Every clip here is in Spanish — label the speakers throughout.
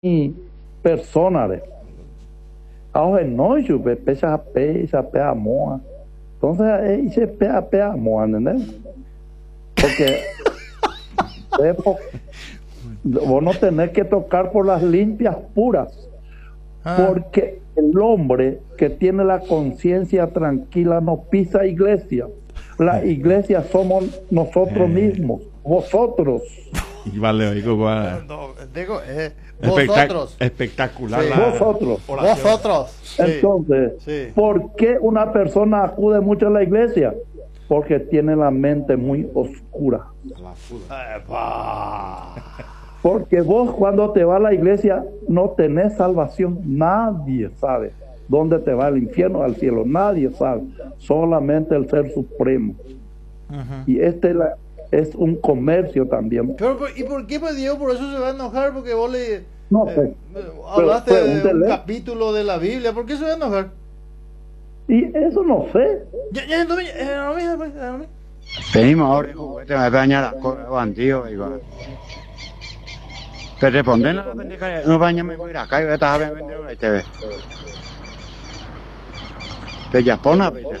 Speaker 1: personas. Ahora no, yo pesa moa. Entonces, hice pea moa, ¿entendés? Porque vos no tenés que tocar por las limpias puras. Porque el hombre que tiene la conciencia tranquila no pisa iglesia. La iglesia somos nosotros mismos, vosotros.
Speaker 2: Y vale, digo,
Speaker 3: vosotros.
Speaker 2: Espectacular.
Speaker 3: Sí.
Speaker 1: Vosotros.
Speaker 3: Sí.
Speaker 1: Entonces,
Speaker 3: Sí.
Speaker 1: ¿por qué una persona acude mucho a la iglesia? Porque tiene la mente muy oscura. Porque vos cuando te vas a la iglesia no tenés salvación. Nadie sabe dónde te va, al infierno, al cielo. Nadie sabe. Solamente el Ser Supremo. Y es un comercio también.
Speaker 3: Pero, ¿y por qué, pues, Diego, por eso se va a enojar? Porque vos le
Speaker 1: No sé.
Speaker 3: hablaste de un
Speaker 1: pregúntele.
Speaker 3: capítulo de la Biblia. ¿Por qué se va a enojar?
Speaker 1: Y eso no sé.
Speaker 3: Ya, entonces, no me.
Speaker 4: Venimos ahora, juguete, me baña las cosas bandidos, igual. Te responden a la pendeja, no bañame, voy a ir acá y voy a estar a vender una TV. Te yapona, Peter.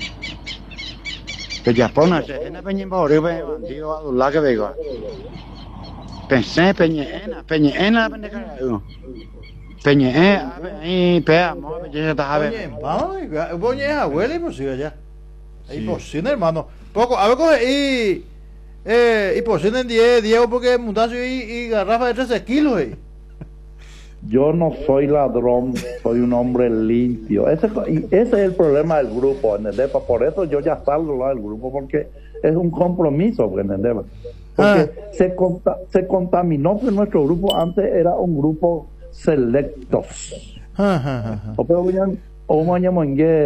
Speaker 4: Te yapona, se ena peñen bauri, bandido, a dulá que vego. Pensé, peñena, la pendeja, uno. Peñena, ahí, pea, mo, peñena, está a ver.
Speaker 3: Vamos, es abuela y por si allá. Y por si, hermano. Poco, a ver, coge y por si en 10, Diego, porque mundazo y garrafa de 13 kilos,
Speaker 1: Yo no soy ladrón, soy un hombre limpio. Y ese es el problema del grupo, ¿entendés? Por eso yo ya salgo del grupo, porque es un compromiso, ¿entendés? Porque se contaminó que nuestro grupo antes era un grupo selectos. O mañana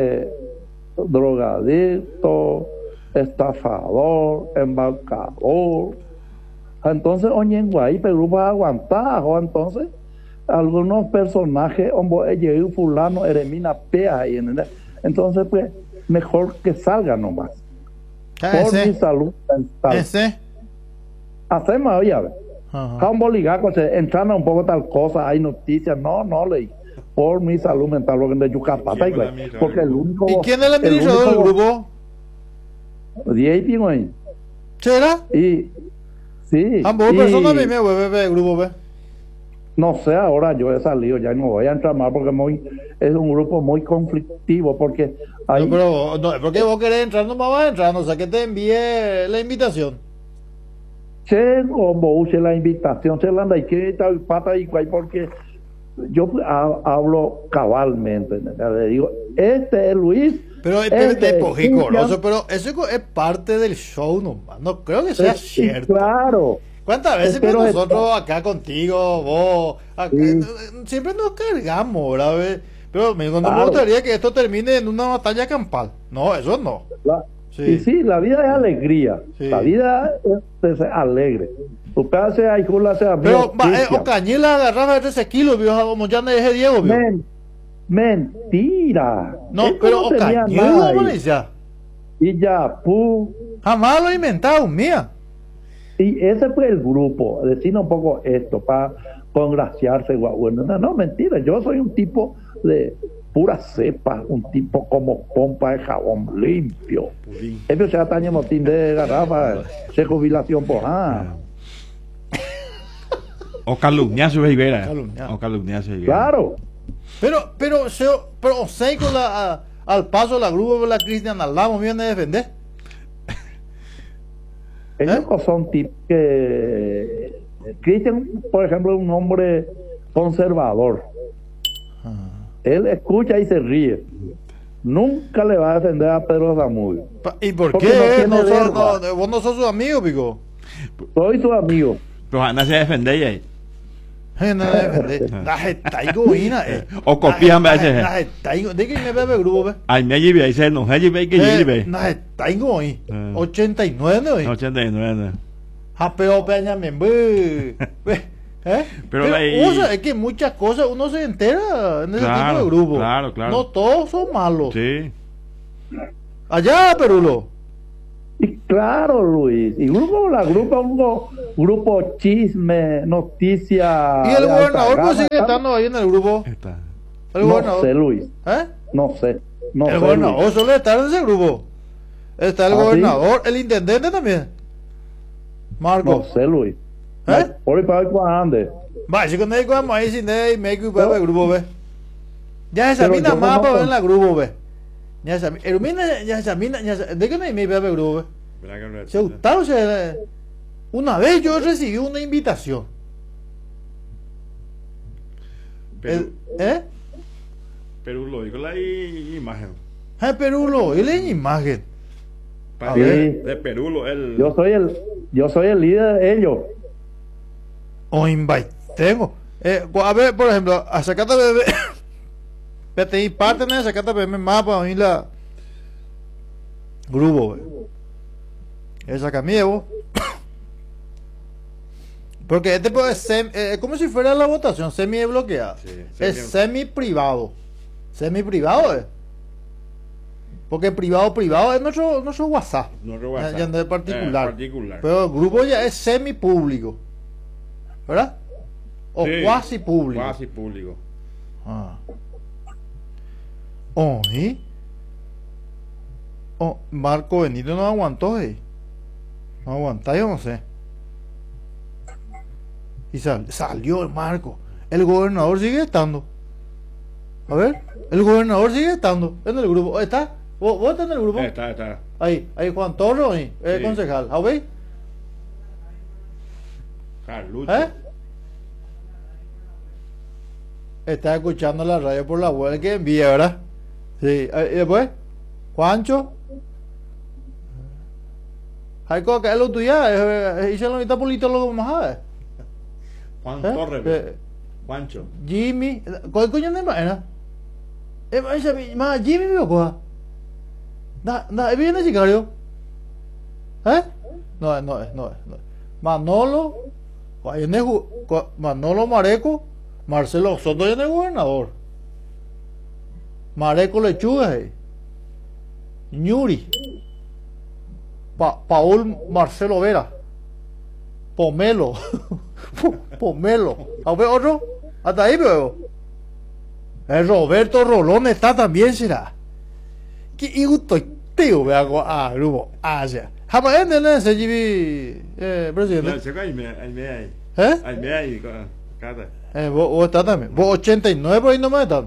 Speaker 1: drogadicto, estafador, embarcador. Entonces, oye, en Guay, pero grupo aguantado, entonces algunos personajes, hombre, fulano, eremina, pea ahí, ¿entendés? Entonces, pues, mejor que salga nomás. Por mi salud mental. Hacemos, oye, a ver. Un boligaco, se entrana un poco tal cosa, hay noticias, no leí. Por mi salud mental, lo que de Yucapata, porque el único.
Speaker 3: ¿Y quién es el administrador del grupo?
Speaker 1: 10 y ahí.
Speaker 3: ¿Será?
Speaker 1: Y sí.
Speaker 3: Ambos personas me grupo, ve.
Speaker 1: No sé, ahora yo he salido, ya no voy a entrar más porque es un grupo muy conflictivo, porque hay...
Speaker 3: No, pero porque vos querés entrar, no vas a entrar, o sea que te envíe la invitación.
Speaker 1: Che, o use la invitación, se la anda y que tal pata y cual, porque yo hablo cabalmente, le digo, este es Luis.
Speaker 3: Pero
Speaker 1: este
Speaker 3: pero eso es parte del show nomás, no creo que sea cierto.
Speaker 1: Claro.
Speaker 3: ¿Cuántas veces nosotros acá contigo, vos, acá, siempre nos cargamos, ¿verdad? Pero me gustaría que esto termine en una batalla campal. No, eso no.
Speaker 1: Y sí, la vida es alegría. Sí. La vida es alegre. Tu casa hay jula sea
Speaker 3: pero o cañela agarraba de 13 kilos, viejo, como ya me dejé Diego, viejo.
Speaker 1: Mentira.
Speaker 3: No, pero o cañela, Valencia.
Speaker 1: Y ya,
Speaker 3: jamás lo he inventado, mía.
Speaker 1: Y ese fue el grupo, decir un poco esto, para congraciarse, bueno, no, mentira, yo soy un tipo de pura cepa, un tipo como pompa de jabón limpio. Eso se atañe motín de garrafa, se jubilación por
Speaker 2: O calumniarse Rivera. O calumniarse Rivera.
Speaker 1: Claro.
Speaker 3: Pero sé con al paso la grupo de la Cristian Aldamos viene a defender.
Speaker 1: Ellos son tipos que... Cristian, por ejemplo, es un hombre conservador. Él escucha y se ríe. Nunca le va a defender a Pedro Zamudio.
Speaker 3: ¿Y por qué? Vos no sos su amigo, Pico.
Speaker 1: Soy su amigo.
Speaker 2: Pero Ana se defende ahí. O copian a ese.
Speaker 3: ¿De qué me ve grupo, ve?
Speaker 2: Ay, me lleve ahí, se enoja, lleve que lleve.
Speaker 3: Tengo ahí. 89 hoy.
Speaker 2: 89.
Speaker 3: Pero peña me pero es que muchas cosas uno se entera en ese tipo de grupo.
Speaker 2: Claro.
Speaker 3: No todos son malos.
Speaker 2: Sí.
Speaker 3: Allá, Perulo.
Speaker 1: Y claro, Luis, y grupo chisme, noticia.
Speaker 3: ¿Y el
Speaker 1: de
Speaker 3: gobernador
Speaker 1: alta
Speaker 3: pues
Speaker 1: gama,
Speaker 3: sigue estando ahí en el grupo?
Speaker 2: Está.
Speaker 3: El
Speaker 1: No
Speaker 3: gobernador.
Speaker 1: sé, Luis,
Speaker 3: ¿Eh?
Speaker 1: no sé. No
Speaker 3: El
Speaker 1: sé,
Speaker 3: gobernador
Speaker 1: Luis.
Speaker 3: suele estar en ese grupo. Está el
Speaker 1: ¿Ah, sí?
Speaker 3: gobernador, el intendente también. Marco.
Speaker 1: No sé, Luis.
Speaker 3: ¿Eh?
Speaker 1: Por ahí para ande.
Speaker 3: Va, si con él vamos ahí sin él, me equipo el grupo, ve. Ya se
Speaker 1: Pero
Speaker 3: examina
Speaker 1: yo
Speaker 3: más
Speaker 1: no
Speaker 3: para ver
Speaker 1: con-
Speaker 3: en la grupo, ve. Ya se examina, ¿de qué no hay mi bebé grupo, ve?
Speaker 2: Verá que no
Speaker 3: Se gustaron, una vez yo recibí una invitación.
Speaker 2: Perú,
Speaker 3: ¿Eh?
Speaker 2: Perú lo digo la imagen.
Speaker 3: Perú lo, él es imagen.
Speaker 2: Para
Speaker 3: A
Speaker 1: ver.
Speaker 2: de Perú lo el.
Speaker 1: Yo soy el líder de ellos.
Speaker 3: O invite, tengo. A ver, por ejemplo, a sacata bebé. PTI partner, sacata bebé más para mí la. Grupo, ve. Esa camievo. Porque este puede ser como si fuera la votación semi bloqueada.
Speaker 2: Sí,
Speaker 3: Es semi privado. Semi privado es. Porque privado es nuestro WhatsApp.
Speaker 2: No reguasa.
Speaker 3: Ya no es particular.
Speaker 2: Particular.
Speaker 3: Pero el grupo ya es semi público. ¿Verdad? O
Speaker 2: Sí,
Speaker 3: cuasi público.
Speaker 2: Cuasi público.
Speaker 3: Ah. Oh, ¿y? Oh, Marco Benito no aguantó, ¿eh? No aguantá, yo no sé. Y salió el Marco. El gobernador sigue estando. A ver, el gobernador sigue estando en el grupo. ¿Está? ¿Vos estás en el grupo?
Speaker 2: Está.
Speaker 3: Ahí Juan Torres, ahí,
Speaker 2: Sí.
Speaker 3: concejal. ¿A ver?
Speaker 2: Carlucho.
Speaker 3: ¿Eh? Está escuchando la radio por la web que envía, ¿verdad? Sí. ¿Y después? Juancho. Hay cosas que es lo tuya. Y se lo invita político más.
Speaker 2: Juan Torres. Juancho.
Speaker 3: Jimmy. ¿Cuál coño es más? Jimmy me coja. ¿Es bien el sicario? ¿Eh? No es. Manolo. Manolo Mareco. Marcelo Soto ya no es gobernador. Mareco Lechuga. Ñuri. Paul Marcelo Vera. Pomelo. Pomelo. A ver otro. Hasta ahí veo. El Roberto Rolón está también, será. ¿Qué gusto tío? Vea, grupo. Ya. Jamás en ese GB, presidente.
Speaker 2: Se cae ahí.
Speaker 3: ¿Eh?
Speaker 2: Ahí, cada.
Speaker 3: Vos estás también. Vos 89 por ahí nomás están.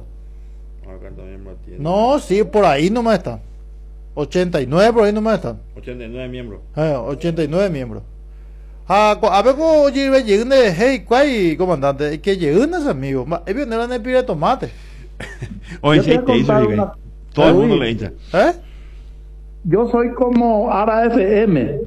Speaker 3: No, sí, por ahí nomás están. 89 por ahí nomás están.
Speaker 2: 89 miembros.
Speaker 3: 89 miembros. A ver cómo llegan de hey, ¿cuál comandante? Que llegan esos amigos. Es bien, eran el pire de tomate.
Speaker 2: Hoy
Speaker 1: Yo
Speaker 2: sí
Speaker 1: te voy
Speaker 2: te
Speaker 1: a
Speaker 2: hizo
Speaker 1: contar
Speaker 2: Ibe.
Speaker 1: una-
Speaker 2: Todo el
Speaker 1: Luis,
Speaker 2: mundo le hincha.
Speaker 3: ¿Eh?
Speaker 1: Yo soy como Ara FM.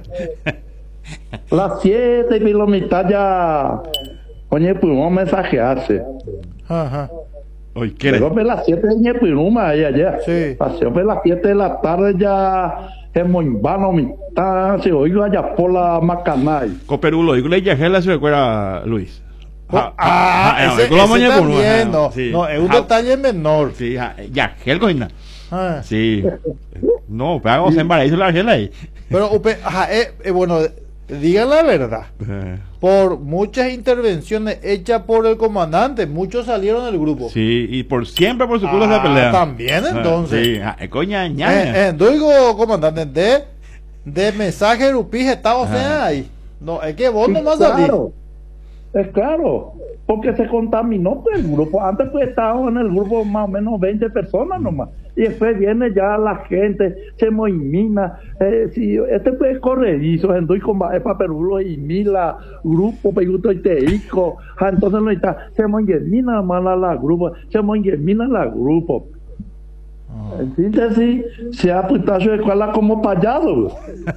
Speaker 1: Las 7 y la mitad ya. Oye, pudimos mensajearse.
Speaker 3: Ajá.
Speaker 2: Hoy quiere.
Speaker 1: Pero pues las 7 de Ñepiruma allá.
Speaker 3: Sí.
Speaker 1: Paseo pues las 7 de la tarde ya en Moimbano, mitad, se oigo allá por la Macanay.
Speaker 2: Con Perú lo digo, le yajela se recuerda Luis.
Speaker 3: Ese también, no, es un detalle menor.
Speaker 2: Sí, yajel coina.
Speaker 3: Ah.
Speaker 2: Sí. No, pero vamos a embarazo la yajela ahí.
Speaker 3: Pero, bueno, digan la verdad. Por muchas intervenciones hechas por el comandante, muchos salieron del grupo.
Speaker 2: Sí, y siempre por su culo se pelea.
Speaker 3: También entonces.
Speaker 2: Sí, coña, ñaña.
Speaker 3: Digo, comandante, de mensaje rupije está o sea ahí. No, es que vos
Speaker 1: Sí,
Speaker 3: nomás salís.
Speaker 1: claro, es claro, porque se contaminó pues, el grupo. Antes pues estábamos en el grupo más o menos 20 personas nomás. Y después viene ya la gente, se moimina. Si este pues corredizo, entonces con para Perú y mila grupo, peguto y teico. Entonces no está, se moimina mala la grupo, se moimina la grupo. En síntesis, se ha puesto su escuela como payaso.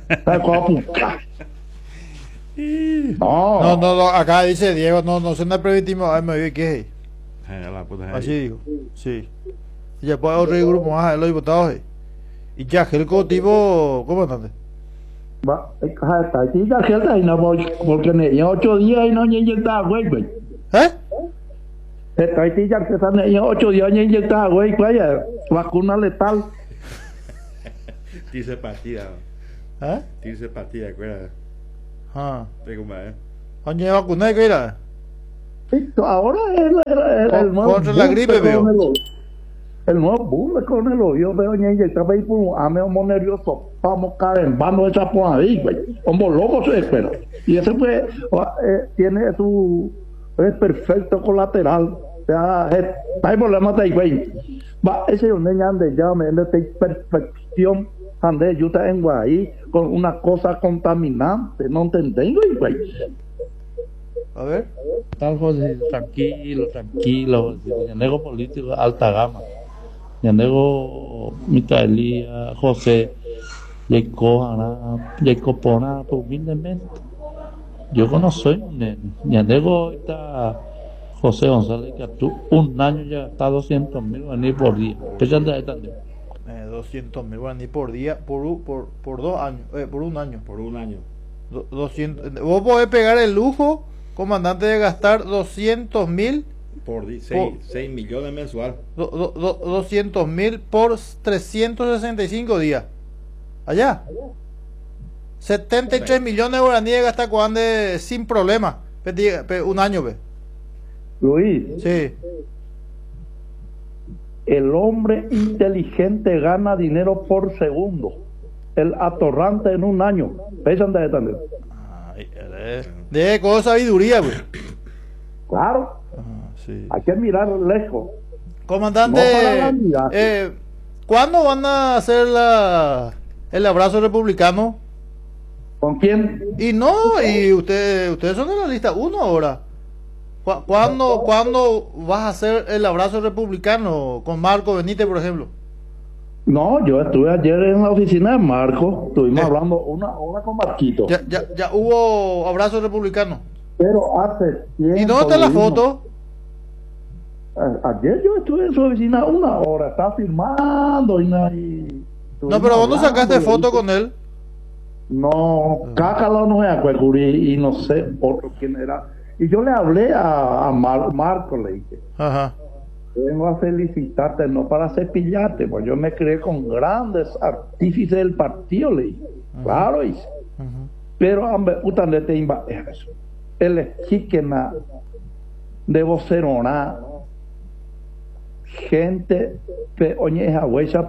Speaker 3: No, acá dice Diego, no se me permitimos, ay, me vi que así digo, sí. Y ya puede otro grupo más, los diputados, y ya, el colectivo, comandante.
Speaker 1: Porque en 8 días y no inyectaba, güey.
Speaker 3: ¿Eh?
Speaker 1: Está ahí ya que están en 8 días y inyectaba, güey, vaya, vacuna letal.
Speaker 2: Dice partida.
Speaker 3: ¿Eh?
Speaker 2: Tirse partida, ¿cuál?
Speaker 3: Ah.
Speaker 2: Tengo más,
Speaker 3: Oye, vacuné, ¿qué era?
Speaker 1: Sí, ahora el nuevo
Speaker 3: Contra la
Speaker 1: boom
Speaker 3: gripe,
Speaker 1: de
Speaker 3: veo.
Speaker 1: el nuevo boom de coronel, yo veo ñe inyectaba ahí por un ame homo nervioso, vamos carembando esa por ahí, güey. Como loco se espera. Y ese pues tiene su es perfecto colateral. O sea, hay problemas de ahí, güey. Va, ese es un niño ande ya me ende perfección ande yo está en Guay con una cosa contaminante, no entendiendo, güey.
Speaker 3: A ver.
Speaker 1: Tal José, tranquilo, ya nego político de alta gama, ya nego Micaelía, José, Jacob Pona, humildemente. Yo conozco, ya nego ahorita José González, que tú un año ya está 200,000 guaraníes por día. Especial de ahí también.
Speaker 3: 200.000 guaraníes por día, por 2 años, por un año.
Speaker 2: Por un año.
Speaker 3: 200. Vos podés pegar el lujo, comandante, de gastar 200.000
Speaker 2: Por 6 millones mensual.
Speaker 3: 200.000 por 365 días. Allá. 73 millones de guaraníes gasta Coande sin problema. Un año, ve.
Speaker 1: Luis,
Speaker 3: Sí.
Speaker 1: el hombre inteligente gana dinero por segundo. El atorrante en un año. ¿Pesan de también?
Speaker 3: Ay, de cosa sabiduría, güey.
Speaker 1: Claro,
Speaker 3: Sí.
Speaker 1: hay que mirar lejos.
Speaker 3: Comandante,
Speaker 1: No para la vida.
Speaker 3: ¿Cuándo van a hacer el abrazo republicano?
Speaker 1: ¿Con quién?
Speaker 3: Y ustedes son de la lista 1 ahora. ¿Cuándo vas a hacer el abrazo republicano con Marco Benítez, por ejemplo?
Speaker 1: No, yo estuve ayer en la oficina de Marco. Estuvimos hablando una hora con Marquito.
Speaker 3: Ya hubo abrazo republicano.
Speaker 1: Pero hace tiempo.
Speaker 3: ¿Y dónde está la foto?
Speaker 1: Ayer yo estuve en su oficina una hora. Estaba firmando y
Speaker 3: No, pero ¿dónde sacaste foto con él?
Speaker 1: No, Cácalo no se acuerda y no sé otro quién era. Y yo le hablé a Marco, le dije,
Speaker 3: Ajá.
Speaker 1: vengo a felicitarte, no para cepillarte, pues yo me crié con grandes artífices del partido, le dije. Claro, dice. Pero utan de te inva eso. El chiquena de vocerona, gente, oñeja, huecha,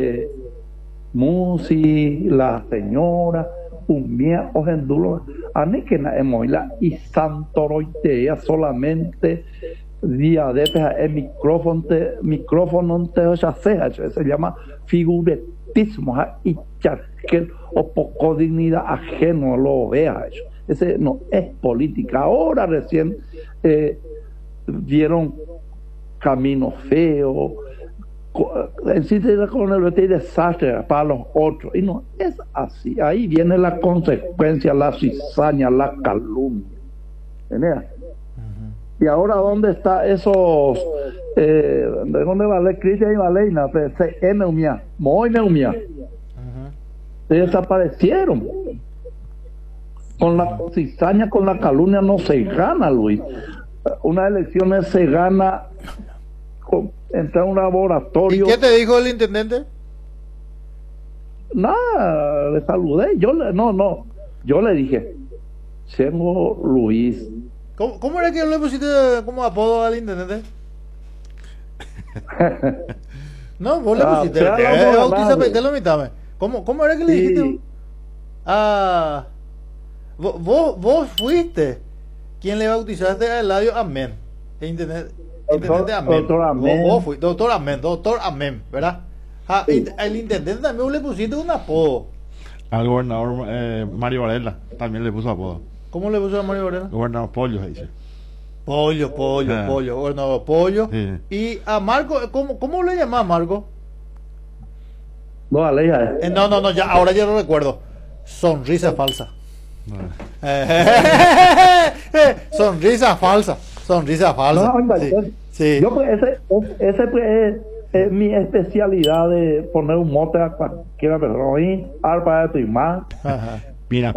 Speaker 1: Musi, la señora, Umia, Ojendulo, Anikena, Emoila y Santoroitea, solamente día de el micrófono te ceja, se llama figuretismo, y charquel o poco dignidad ajeno lo vea eso. Ese no es política. Ahora recién vieron Camino Feo. En sí con el desastre para los otros, y no es así. Ahí viene la consecuencia, la cizaña, la calumnia. ¿Entendés? Y ahora dónde está esos de dónde va la Cristian y Valena, se neumia, muy neumia, desaparecieron. Con la cizaña, con la calumnia no se gana, Luis. Unas elecciones se gana entrar a un laboratorio.
Speaker 3: ¿Y qué te dijo el intendente?
Speaker 1: Nada, le saludé. Yo le dije, siendo Luis.
Speaker 3: ¿Cómo era que le pusiste como apodo al intendente? No, vos le pusiste. Te lo mitame. ¿Cómo era que le dijiste? Vos fuiste quien le bautizaste a Eladio Amén. El intendente Amén.
Speaker 1: Doctor Amén.
Speaker 3: Vos fuiste, doctor Amén, ¿verdad? El intendente también le pusiste un apodo.
Speaker 2: Al gobernador Mario Varela también le puso apodo.
Speaker 3: ¿Cómo le puso a Mario Varela?
Speaker 2: Gobernador Pollo, se dice.
Speaker 3: Pollo, gobernador Pollo.
Speaker 2: Sí.
Speaker 3: Y a Marco, ¿cómo le llamás a Marco?
Speaker 1: No, Aleja.
Speaker 3: No, ahora ya lo recuerdo. Sonrisa falsa. Sonrisa falsa.
Speaker 1: No,
Speaker 3: Sí.
Speaker 1: Yo pues ese pues es mi especialidad de poner un mote a cualquiera persona y arpa de tu imagen.
Speaker 2: Mira,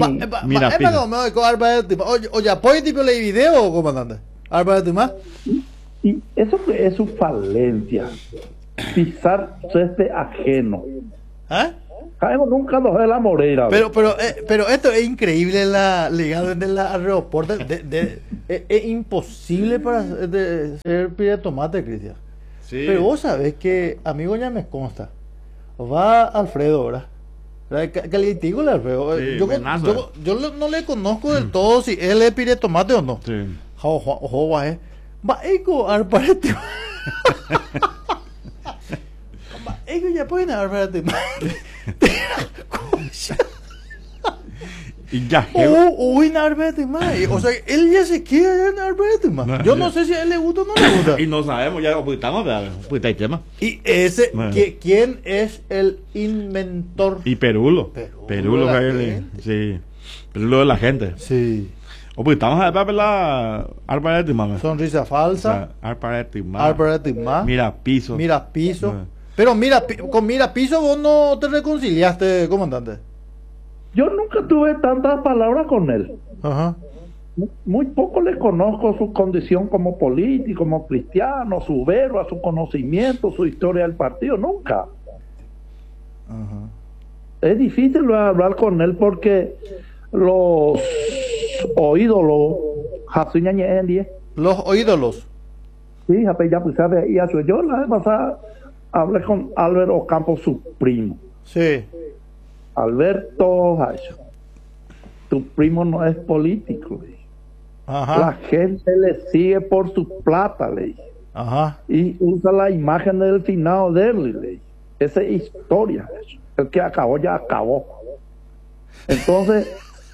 Speaker 3: Oye, apoyo tipo le video, comandante. Arpa de tu imagen.
Speaker 1: Y eso es su falencia, pisar césped ajeno. Caemos nunca nos de la Moreira.
Speaker 3: Pero esto es increíble, la ligado en el aeropuerto. Es imposible para ser pide de tomate, Cristian.
Speaker 2: Sí.
Speaker 3: Pero vos sabés que, amigo, ya me consta. Va Alfredo ahora. Calientico el Alfredo.
Speaker 2: Sí,
Speaker 3: yo no le conozco del todo si él es pide de tomate o no.
Speaker 2: Sí.
Speaker 3: Ojo, va eco arparete. Va eco ya pueden arparete.
Speaker 2: Y ya.
Speaker 3: Uy, Narbete, o sea, él ya se queda en Narbete, yo no sé si a él le gusta o no le gusta.
Speaker 2: Y no sabemos, ya ocultamos, pues hay tema.
Speaker 3: Y ese, ¿quién es el inventor?
Speaker 2: Y Perulo. Perulo
Speaker 3: la
Speaker 2: que
Speaker 3: gente.
Speaker 2: sí. Perulo de la gente.
Speaker 3: Sí.
Speaker 2: Ocultamos a la Arparete, mami.
Speaker 3: Sonrisa falsa.
Speaker 2: Arparete,
Speaker 3: Mira
Speaker 2: piso.
Speaker 3: Mira piso. Pero con mira piso vos no te reconciliaste, comandante.
Speaker 1: Yo nunca tuve tantas palabras con él.
Speaker 3: Ajá.
Speaker 1: Muy poco le conozco su condición como político, como cristiano, su verba, su conocimiento, su historia del partido, nunca.
Speaker 3: Ajá.
Speaker 1: Es difícil hablar con él porque los ídolos,
Speaker 3: Los ídolos.
Speaker 1: sí, ya pues sabe, y eso. Yo la vez pasada hablé con Albert Ocampo, su primo.
Speaker 3: Sí.
Speaker 1: Alberto, tu primo no es político.
Speaker 3: Ajá.
Speaker 1: La gente le sigue por su plata, le dije.
Speaker 3: Ajá.
Speaker 1: Y usa la imagen del finado de él, le dije. Esa es historia. El que acabó ya acabó. Entonces,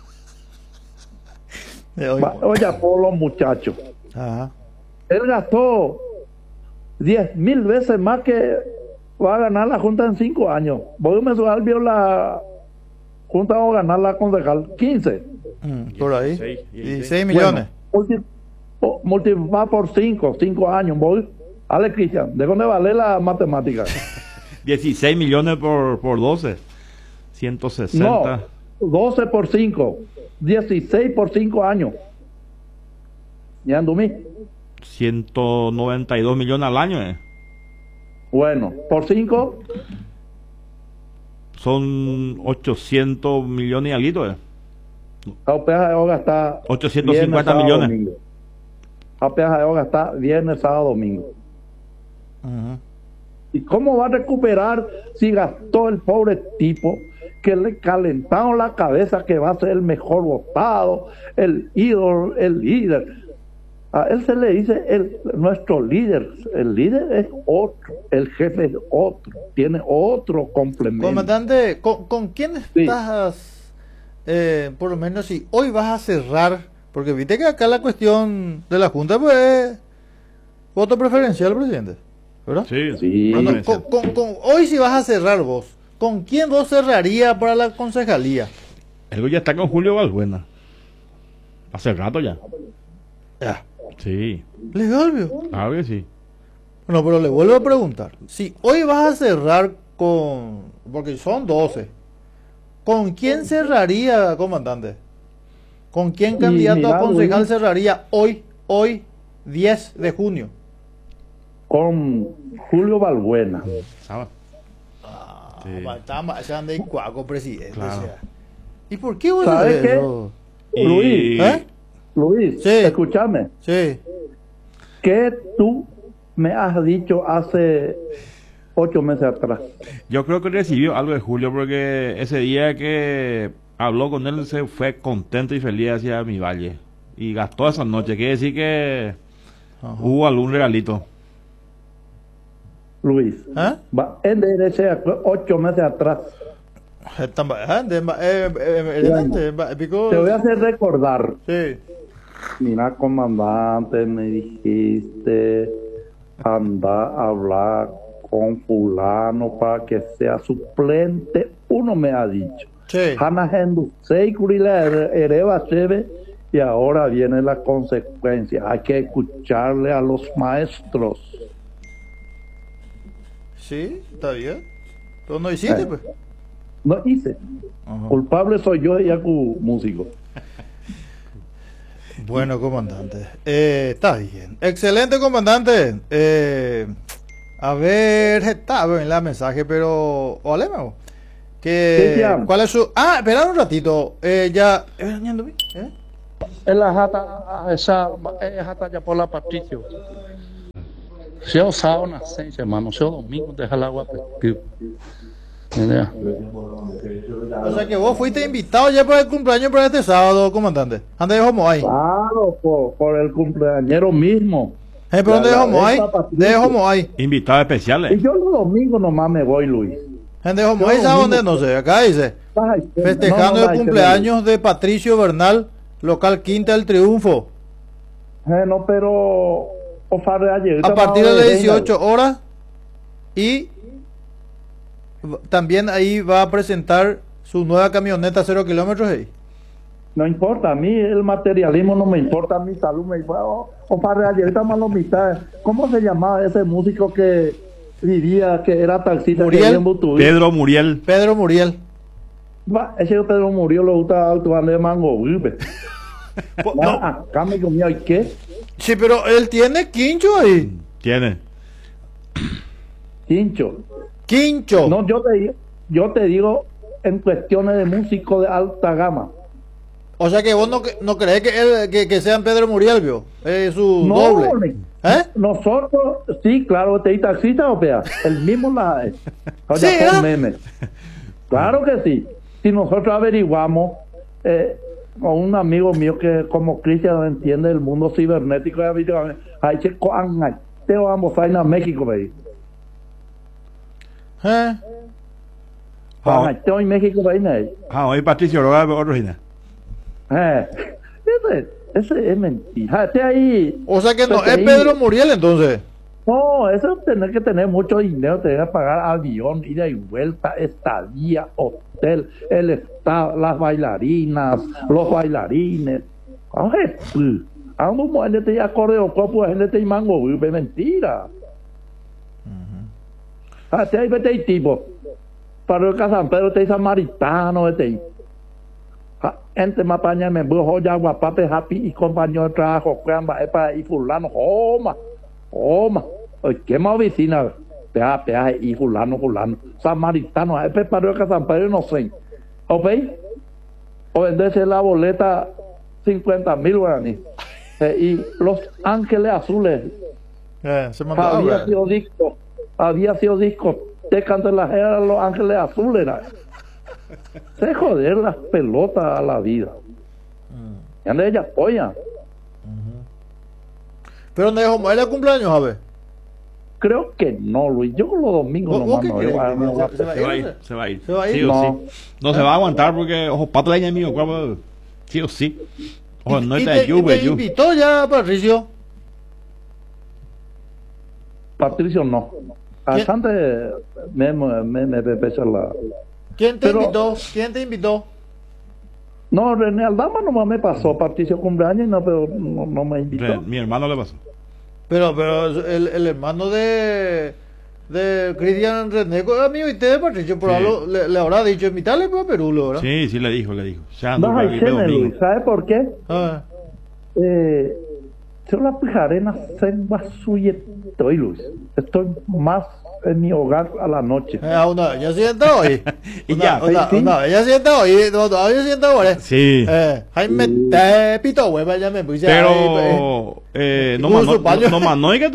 Speaker 1: oye, por los muchachos.
Speaker 3: Ajá.
Speaker 1: Él gastó 10,000 veces más que va a ganar la Junta en 5 años. Voy mensual vio la Junta va a ganar la concejal 15.
Speaker 3: Por ahí. 16 millones.
Speaker 1: Bueno, multiplicar por 5 años. Voy. Ale Cristian, ¿de dónde vale la matemática?
Speaker 2: 16 millones por 12. 160.
Speaker 1: No, 12 por 5. 16 por 5 años. ¿Ya andumí?
Speaker 2: 192 millones al año,
Speaker 1: Bueno, por 5.
Speaker 2: Son 800 millones y algo,
Speaker 1: Apenas de hoga está
Speaker 2: 850 millones.
Speaker 1: Apenas de hoga está viernes, sábado, domingo.
Speaker 3: Ajá.
Speaker 1: ¿Y cómo va a recuperar si gastó el pobre tipo que le calentaron la cabeza que va a ser el mejor votado, el ídolo, el líder? A él se le dice nuestro líder. El líder es otro, el jefe es otro, tiene otro complemento.
Speaker 3: Comandante, ¿con quién estás? Por lo menos si hoy vas a cerrar, porque viste que acá la cuestión de la Junta pues voto preferencial, presidente, ¿verdad?
Speaker 2: Sí.
Speaker 3: Bueno, hoy si vas a cerrar vos, ¿con quién vos cerraría para la concejalía?
Speaker 2: Algo ya está con Julio Balbuena. Hace rato ya.
Speaker 3: Ya.
Speaker 2: Sí.
Speaker 3: Legal, vio.
Speaker 2: Claro que sí.
Speaker 3: Bueno, pero le vuelvo a preguntar. Si hoy vas a cerrar con... Porque son 12. ¿Con quién cerraría, comandante? ¿Con quién candidato a concejal cerraría hoy, 10 de junio?
Speaker 1: Con Julio Balbuena.
Speaker 2: ¿Sabes?
Speaker 3: Se anda en cuaco, presidente.
Speaker 2: Claro.
Speaker 3: O sea. ¿Y por qué vos
Speaker 1: ¿Sabes qué?
Speaker 3: eso?
Speaker 1: Luis, Luis,
Speaker 3: Sí.
Speaker 1: escúchame.
Speaker 3: Sí.
Speaker 1: ¿Qué tú me has dicho hace 8 meses atrás?
Speaker 2: Yo creo que recibió algo de Julio porque ese día que habló con él se fue contento y feliz hacia mi valle. Y gastó esa noche. Quiere decir que hubo algún regalito.
Speaker 1: Luis,
Speaker 3: ¿Eh?
Speaker 1: en derecha 8 meses atrás. Te voy a hacer recordar.
Speaker 3: Sí.
Speaker 1: Mira, comandante, me dijiste, anda a hablar con fulano para que sea suplente. Uno me ha dicho.
Speaker 3: Sí.
Speaker 1: Hana Hendu Seikurila Ereva Cheve, y ahora viene la consecuencia. Hay que escucharle a los maestros.
Speaker 3: Sí, está bien. Pero no hiciste, pues.
Speaker 1: No hice.
Speaker 3: Ajá.
Speaker 1: Culpable soy yo y Yaku músico.
Speaker 3: Bueno, comandante. Está bien. Excelente, comandante. A ver, está en la mensaje, pero... Olema.
Speaker 1: ¿Qué llama?
Speaker 3: ¿Cuál es su...? Ah, espera un ratito. Ya... ¿Eh?
Speaker 1: Es la jata, esa jata ya por la Patricio. Si yo sábado na 6, hermano, si yo domingo deja el agua perdido. Mira.
Speaker 3: O sea que vos fuiste invitado ya para el cumpleaños para este sábado, comandante. ¿Dónde dejó Moai?
Speaker 1: Claro, por el cumpleañero mismo.
Speaker 3: ¿Pero dónde dejó Moai?
Speaker 1: esa
Speaker 3: ¿Dónde
Speaker 1: Patricio.
Speaker 3: dejó Moai?
Speaker 2: Invitados
Speaker 1: Y
Speaker 2: especiales.
Speaker 1: yo los domingos nomás me voy, Luis.
Speaker 3: ¿Dónde dejó Moai? ¿Sabe dónde? No sé. Acá dice.
Speaker 1: Ay,
Speaker 3: Festejando
Speaker 1: no, no,
Speaker 3: el cumpleaños de Patricio Bernal, local Quinta del Triunfo.
Speaker 1: No, pero...
Speaker 3: A partir de las 18 horas. Y también ahí va a presentar su nueva camioneta 0 kilómetros ahí.
Speaker 1: No importa, a mí el materialismo no me importa, mi salud me importa. Ayer más la mitad. ¿Cómo se llamaba ese músico que vivía, que era taxista?
Speaker 3: Muriel.
Speaker 1: Que vivía en Butuí?
Speaker 2: Pedro Muriel.
Speaker 3: Pedro Muriel.
Speaker 1: Ese Pedro murió, lo gusta actuando de mango.
Speaker 3: No,
Speaker 1: Acá me comía, ¿y qué?
Speaker 3: sí, pero él tiene quincho ahí.
Speaker 2: Tiene.
Speaker 1: Quincho.
Speaker 3: Quincho.
Speaker 1: No, yo te digo en cuestiones de músico de alta gama.
Speaker 3: O sea que vos no crees que él que sean Pedro Muriel, vio. Es su
Speaker 1: No,
Speaker 3: doble. ¿Eh?
Speaker 1: Nosotros, sí, claro, te taxista o pea, el mismo la es. O
Speaker 3: Sí,
Speaker 1: sea,
Speaker 3: ¿eh?
Speaker 1: con meme. Claro que sí. Si nosotros averiguamos, con un amigo mío que como Cristian entiende el mundo cibernético, ahí se coan, te vamos a ir a México, me dice.
Speaker 3: ¿Eh?
Speaker 1: Te voy a México, me dice.
Speaker 2: Hoy Patricio Roga otro gina.
Speaker 1: Ese es mentira. Este ahí.
Speaker 3: O sea que no
Speaker 1: Pues
Speaker 3: es
Speaker 1: ahí-
Speaker 3: Pedro Muriel entonces.
Speaker 1: No, eso es tener que tener mucho dinero, tener que pagar avión, ida y vuelta, estadía, hotel, el estado, las bailarinas, los bailarines. Ay, pues, ando mujer te acordeo, copo, gente te mango, es mentira. Te hay vete tipo, para el San Pedro te samaritano, vete. Gente me apaña, me voy a guapape, happy y compañero de trabajo, cuamba, para y fulano, Oma, ¿qué más oficina? Peaje, y fulano, samaritano, preparó que San Pedro no sé. ¿Ok? O venderse la boleta 50,000 guaraníes. Y Los Ángeles Azules,
Speaker 3: Se mandó
Speaker 1: había sido disco, te canto en la era Los Ángeles Azules. Se joder las pelotas a la vida. Y anda ella apoya.
Speaker 3: Pero ¿dónde dejó Moai el cumpleaños, a ver?
Speaker 1: Creo que no, Luis. Yo los domingos
Speaker 3: ¿Vos
Speaker 1: nomás
Speaker 3: qué
Speaker 1: me
Speaker 3: crees?
Speaker 1: voy a-
Speaker 3: ¿Se va a
Speaker 2: Se va a
Speaker 3: ir?
Speaker 2: ir, se va a ir.
Speaker 3: ¿Se va a ir?
Speaker 2: Sí o
Speaker 1: No.
Speaker 2: sí. No se va a aguantar porque, ojo, pato leña mío, cuerpo. Sí o sí. Ojo, no
Speaker 3: ¿Y
Speaker 2: está
Speaker 3: te,
Speaker 2: de
Speaker 3: y te
Speaker 2: lluvia,
Speaker 3: invitó ya Patricio?
Speaker 1: Patricio no.
Speaker 3: ¿Quién?
Speaker 1: Antes me pesa la...
Speaker 3: ¿Quién te
Speaker 1: Pero-
Speaker 3: invitó? ¿Quién te invitó?
Speaker 1: No, René Aldama nomás me pasó. Patricio cumpleaños, no, pero no me invitó.
Speaker 2: Mi hermano le pasó.
Speaker 3: Pero el hermano de Cristian Reneco es amigo y de Patricio, por
Speaker 2: Sí.
Speaker 3: algo le habrá dicho invitarle para Perú, ¿verdad?
Speaker 2: Sí, sí le dijo. Ya
Speaker 1: No,
Speaker 2: ando
Speaker 1: hay
Speaker 2: aquí,
Speaker 1: cene,
Speaker 2: domingo.
Speaker 1: Luis. ¿Sabe por qué?
Speaker 3: Ah,
Speaker 1: Yo la pijarena se estoy, Luis. Estoy más en mi hogar a la noche.
Speaker 3: una, ya sienta hoy.
Speaker 2: Y ya,
Speaker 1: sí.
Speaker 3: Ya sienta hoy. No, todavía sienta hoy.
Speaker 2: Sí.
Speaker 3: Jaime, te pito, hueva, ya me puse ahí.
Speaker 2: Pero, no
Speaker 3: Con su
Speaker 2: mandó,
Speaker 3: paño.
Speaker 2: no mandó y que tú.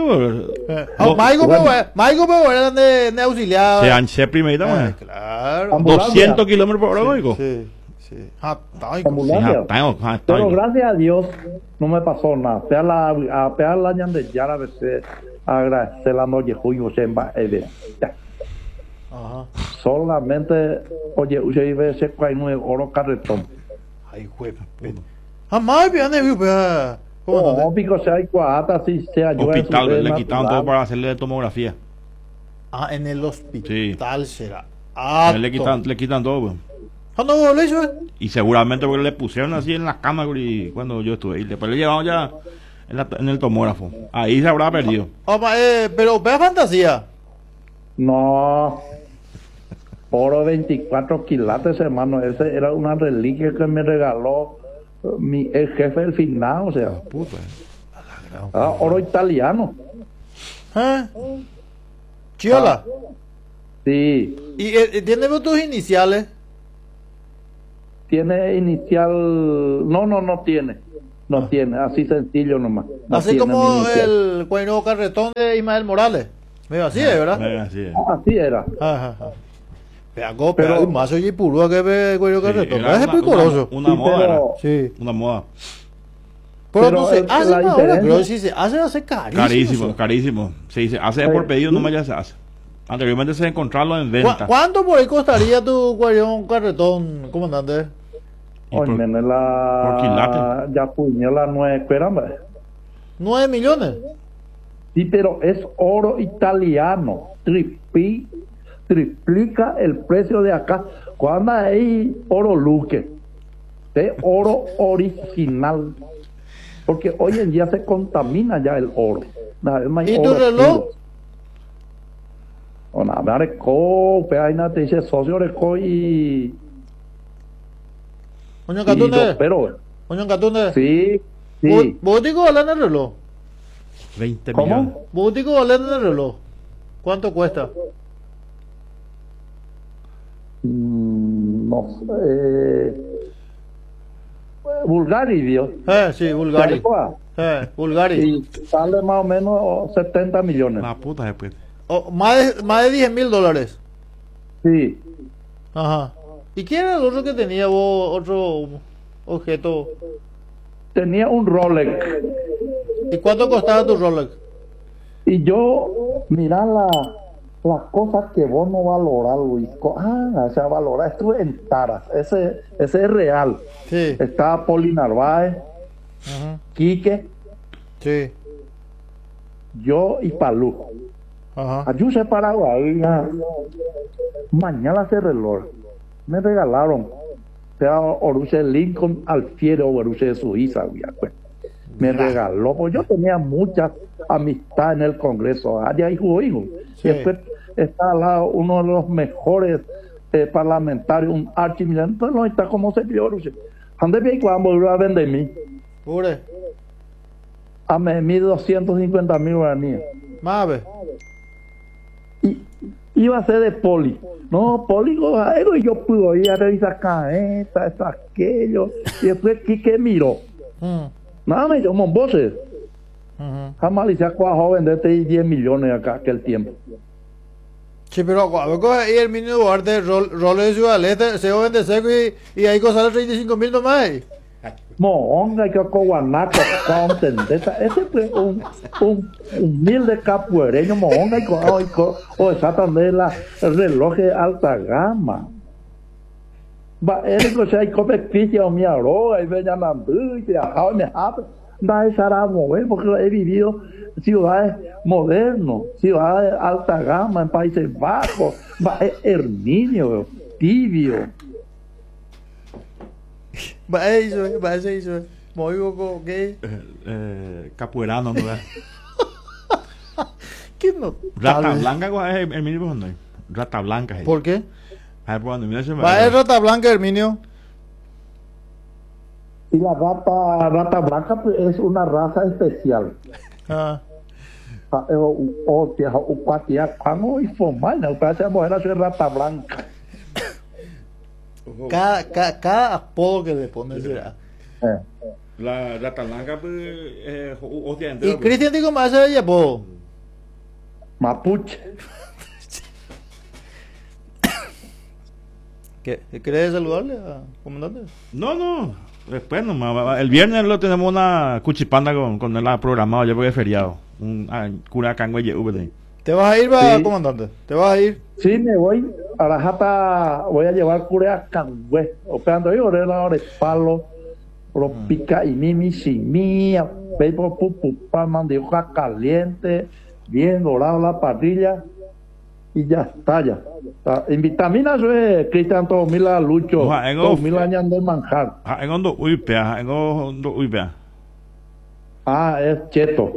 Speaker 3: Maigo, pero eran de auxiliar.
Speaker 2: Se anché primero, man.
Speaker 3: Claro.
Speaker 1: Ambulancia.
Speaker 2: 200 kilómetros por hora, oigo.
Speaker 3: Sí, sí. Ah, ay,
Speaker 1: Ambulancia. Pero
Speaker 2: Pero
Speaker 1: gracias a Dios no me pasó nada. A pegar la ñan de Yara, a veces agradecer la noche, Julio, Semba, ya.
Speaker 3: Ajá.
Speaker 1: Solamente, oye, usted ve ese cuaino de oro carretón.
Speaker 3: Ay, hueva. Jamás vean el video.
Speaker 1: No, pico sea hay cuata, si se ayuda. en su
Speaker 2: hospital,
Speaker 1: vez
Speaker 2: le quitaron
Speaker 1: natural.
Speaker 2: todo para hacerle tomografía.
Speaker 3: Ah, en el hospital será. Ah,
Speaker 2: A él le quitan todo, pues.
Speaker 3: Ah, no, ¿lo hizo?
Speaker 2: Y seguramente porque le pusieron así en la cama y cuando yo estuve. Y después le llevaron ya en el tomógrafo. Ahí se habrá perdido.
Speaker 3: Pero vea fantasía.
Speaker 1: No. Oro 24 quilates, hermano. Ese era una reliquia que me regaló el jefe del final, o sea. Oro italiano.
Speaker 3: ¿Eh? Chiola.
Speaker 1: Sí,
Speaker 3: ¿Y tiene tus iniciales?
Speaker 1: tiene inicial, no tiene, no tiene, así sencillo nomás. No
Speaker 3: Así
Speaker 1: tiene
Speaker 3: como
Speaker 1: mi inicial.
Speaker 3: el cuerno carretón de Ismael Morales. Medio así, ¿verdad?
Speaker 2: Así es.
Speaker 1: Así era.
Speaker 3: Ajá, ajá. Pero
Speaker 1: Pero-
Speaker 3: hay más oye purúa que ve cuello carretón.
Speaker 2: Era
Speaker 3: Es picoroso.
Speaker 2: una
Speaker 1: Sí,
Speaker 2: moda, era.
Speaker 1: pero-
Speaker 3: Sí.
Speaker 2: Una moda.
Speaker 3: Pero no se
Speaker 1: la
Speaker 3: hace ahora,
Speaker 1: diferencia-
Speaker 3: creo que si se hace carísimo.
Speaker 2: Carísimo,
Speaker 3: eso.
Speaker 2: carísimo. Se dice, hace por pedido, nomás ya se hace. Anteriormente se encontrarlo en venta.
Speaker 3: ¿Cuánto por ahí costaría tu cuello carretón, comandante?
Speaker 2: Y
Speaker 1: Oye,
Speaker 2: por-
Speaker 1: nene,
Speaker 2: por quilate.
Speaker 1: ya puñó la nueve, espérame.
Speaker 3: 9 millones.
Speaker 1: Sí, pero es oro italiano. Triplica el precio de acá. Cuando hay oro luque, de oro original. Porque hoy en día se contamina ya el oro. Nada, es más
Speaker 3: ¿Y tu
Speaker 1: oro
Speaker 3: reloj?
Speaker 1: puro. O nada, me reco, hay una te dice socio reco y
Speaker 3: Oño Catune.
Speaker 1: pero
Speaker 3: Oño Catune.
Speaker 1: sí, sí.
Speaker 3: ¿Vos digo valen el reloj?
Speaker 2: 20
Speaker 1: ¿Cómo?
Speaker 2: millones.
Speaker 3: ¿Vos digo valen el reloj? ¿Cuánto cuesta?
Speaker 1: No sé. Bulgari, Dios.
Speaker 3: Sí, Bulgari. Bulgari.
Speaker 1: Y sale más o menos 70 millones.
Speaker 2: La puta después.
Speaker 3: Más de 10 mil dólares.
Speaker 1: Sí.
Speaker 3: Ajá. ¿Y quién era el otro que tenía vos, otro objeto?
Speaker 1: Tenía un Rolex.
Speaker 3: ¿Y cuánto costaba tu Rolex?
Speaker 1: Y yo, mira las cosas que vos no valorás, Luis. O sea, valorar. Estuve en Taras. Ese es real.
Speaker 3: Sí.
Speaker 1: Estaba Poli Narváez,
Speaker 3: Ajá.
Speaker 1: Quique,
Speaker 3: Sí.
Speaker 1: yo y Palú.
Speaker 3: Ajá.
Speaker 1: Ayúdame Paraguay. Mañana se reloj. Me regalaron. Sea Oruche Lincoln Alfiere o Oruche de Suiza. Pues. Me regaló. Pues yo tenía mucha amistad en el Congreso. Allá hay hijo.
Speaker 3: Sí.
Speaker 1: Y después está al lado uno de los mejores parlamentarios, un archimilitar. Entonces no está como se vio Oruche. ¿Dónde viene cuando volvió a vender mí?
Speaker 3: Pure.
Speaker 1: A mí 250,000 guaraníes.
Speaker 3: Mave.
Speaker 1: Y iba a ser de Poli. No, Poli, y yo pude ir a revisar esta, aquello. Y después Quique miró. Nada, me llamó voces. Jamás le decía a joven de 10 millones acá aquel tiempo.
Speaker 3: Sí, pero a ver, coge ahí el mínimo Duarte, rol de Ciudad del Este, se joven de seco y ahí cosas 35,000 nomás.
Speaker 1: Monga, que Coguanaco, Contendesa. Ese fue un humilde capuereño, monga, o exactamente el reloj de alta gama. Va, él que se come picha o mi aroga y venía a y viajaba y me habla. Da esa era mover porque he vivido ciudades modernas, ciudades de alta gama en Países Bajos, va, Herminio, Tibio.
Speaker 3: Va eso. Moigo con qué.
Speaker 2: Capuerano, ¿no?
Speaker 3: ¿Qué no?
Speaker 2: Rata Blanca, ¿cuál es el mínimo? No. Rata Blanca.
Speaker 3: ¿Por qué?
Speaker 2: Ah, pues, mira, se me-
Speaker 3: Va a rata blanca, Herminio.
Speaker 1: Y la rata blanca pues, es una raza especial.
Speaker 3: Ah.
Speaker 1: O cualquier cuando y formal, no parece a mujer hacer rata blanca.
Speaker 3: Cada apodo que le pones será.
Speaker 2: La Rata Blanca, pues, hostia,
Speaker 3: Y
Speaker 2: entero, pues.
Speaker 3: Cristian digo más ese apodo.
Speaker 1: Mapuche.
Speaker 3: ¿Qué? ¿Querés saludarle a comandante?
Speaker 2: No. Después nomás. El viernes lo tenemos una cuchipanda con él programado ya porque es feriado. Un cura cangüe UBD.
Speaker 3: ¿Te vas a ir,
Speaker 1: Sí.
Speaker 3: comandante? ¿Te vas a ir?
Speaker 1: Sí, me voy a la jata, voy a llevar cure a Cangüe. Operando yo, ahora de palo, pro pica y mimi, simía, pepo, pupa, mandioca caliente, bien dorado la parrilla, y ya está, ya. En vitaminas, Cristian Tomila Lucho,
Speaker 2: Oja, en
Speaker 1: Tomila añando el manjar.
Speaker 2: En ondo uipea, en ondo uipea.
Speaker 1: Ah, es cheto.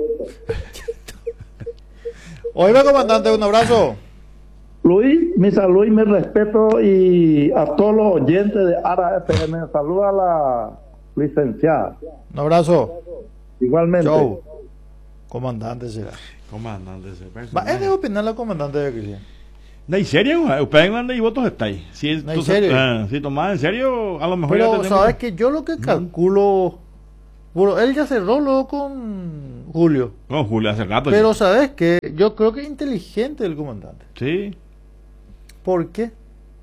Speaker 3: Oiga, comandante, un abrazo.
Speaker 1: Luis, mi salud y mi respeto y a todos los oyentes de ARA FM. Saluda a la licenciada.
Speaker 3: Un abrazo.
Speaker 1: Igualmente.
Speaker 3: Chau. Comandante será.
Speaker 2: Comandante ese
Speaker 3: Va,
Speaker 2: personaje.
Speaker 3: es de opinar la comandante de Cristian.
Speaker 2: No hay serio, ustedes no hay votos está ahí. Si,
Speaker 3: No hay serio.
Speaker 2: Si tomás en serio, a lo mejor
Speaker 3: Pero
Speaker 2: ya tenemos.
Speaker 3: sabes que yo lo que calculo, bueno, él ya cerró luego con Julio.
Speaker 2: Con Julio hace rato.
Speaker 3: Pero sabes que yo creo que es inteligente el comandante.
Speaker 2: Sí.
Speaker 3: ¿Por qué?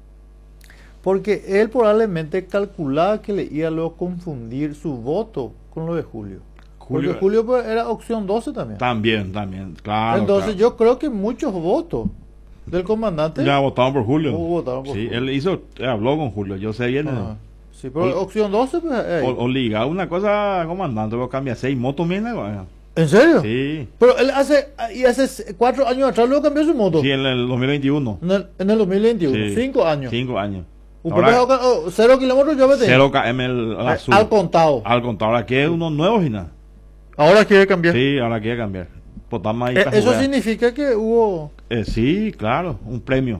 Speaker 3: Porque él probablemente calculaba que le iba luego a confundir su voto con lo de Julio. Porque Julio pues, era opción 12 también.
Speaker 2: También, claro.
Speaker 3: Entonces
Speaker 2: claro.
Speaker 3: yo creo que muchos votos del comandante
Speaker 2: Ya votaron por Julio.
Speaker 3: votaron por
Speaker 2: sí,
Speaker 3: Julio.
Speaker 2: él habló con Julio, yo sé bien.
Speaker 3: Ajá. Sí, pero opción 12 pues...
Speaker 2: O liga una cosa, comandante, vos cambia 6 motos, mira.
Speaker 3: ¿En serio?
Speaker 2: Sí.
Speaker 3: Pero él hace 4 años atrás luego cambió su moto.
Speaker 2: Sí, en el 2021.
Speaker 3: En el 2021,
Speaker 2: Sí.
Speaker 3: 5 años.
Speaker 2: 5 años.
Speaker 3: Usted
Speaker 2: Ahora,
Speaker 3: 0 kilómetros yo me
Speaker 2: 0 km el azul.
Speaker 3: al contado.
Speaker 2: Al contado. Ahora quiere unos nuevos y nada.
Speaker 3: Ahora quiere cambiar.
Speaker 2: Sí, ahora quiere cambiar. Pues estamos ahí para
Speaker 3: Eso
Speaker 2: jugar.
Speaker 3: significa que hubo...
Speaker 2: Sí, claro, un premio.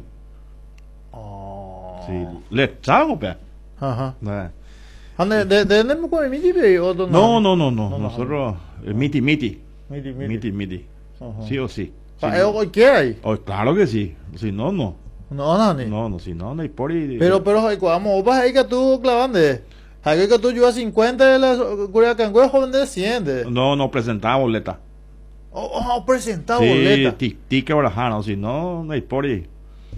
Speaker 3: Oh.
Speaker 2: Sí. ¿Le trago, pe?
Speaker 3: Ajá.
Speaker 2: Eh.
Speaker 3: ¿De dónde con el miti o dónde?
Speaker 2: No. Nosotros, miti.
Speaker 3: Miti.
Speaker 2: Miti.
Speaker 3: Ajá.
Speaker 2: Sí o sí.
Speaker 3: ¿Qué hay?
Speaker 2: Oh, claro que sí. Si no, no.
Speaker 3: No.
Speaker 2: Si no hay por ahí.
Speaker 3: Pero, vamos, vas ahí que tú clavando. Hay que tú llevas 50 de la Curiacán, joven de 100.
Speaker 2: No presentaba boleta.
Speaker 3: Presentado
Speaker 2: Sí,
Speaker 3: boleta.
Speaker 2: tique barajano, si no, no hay por ahí.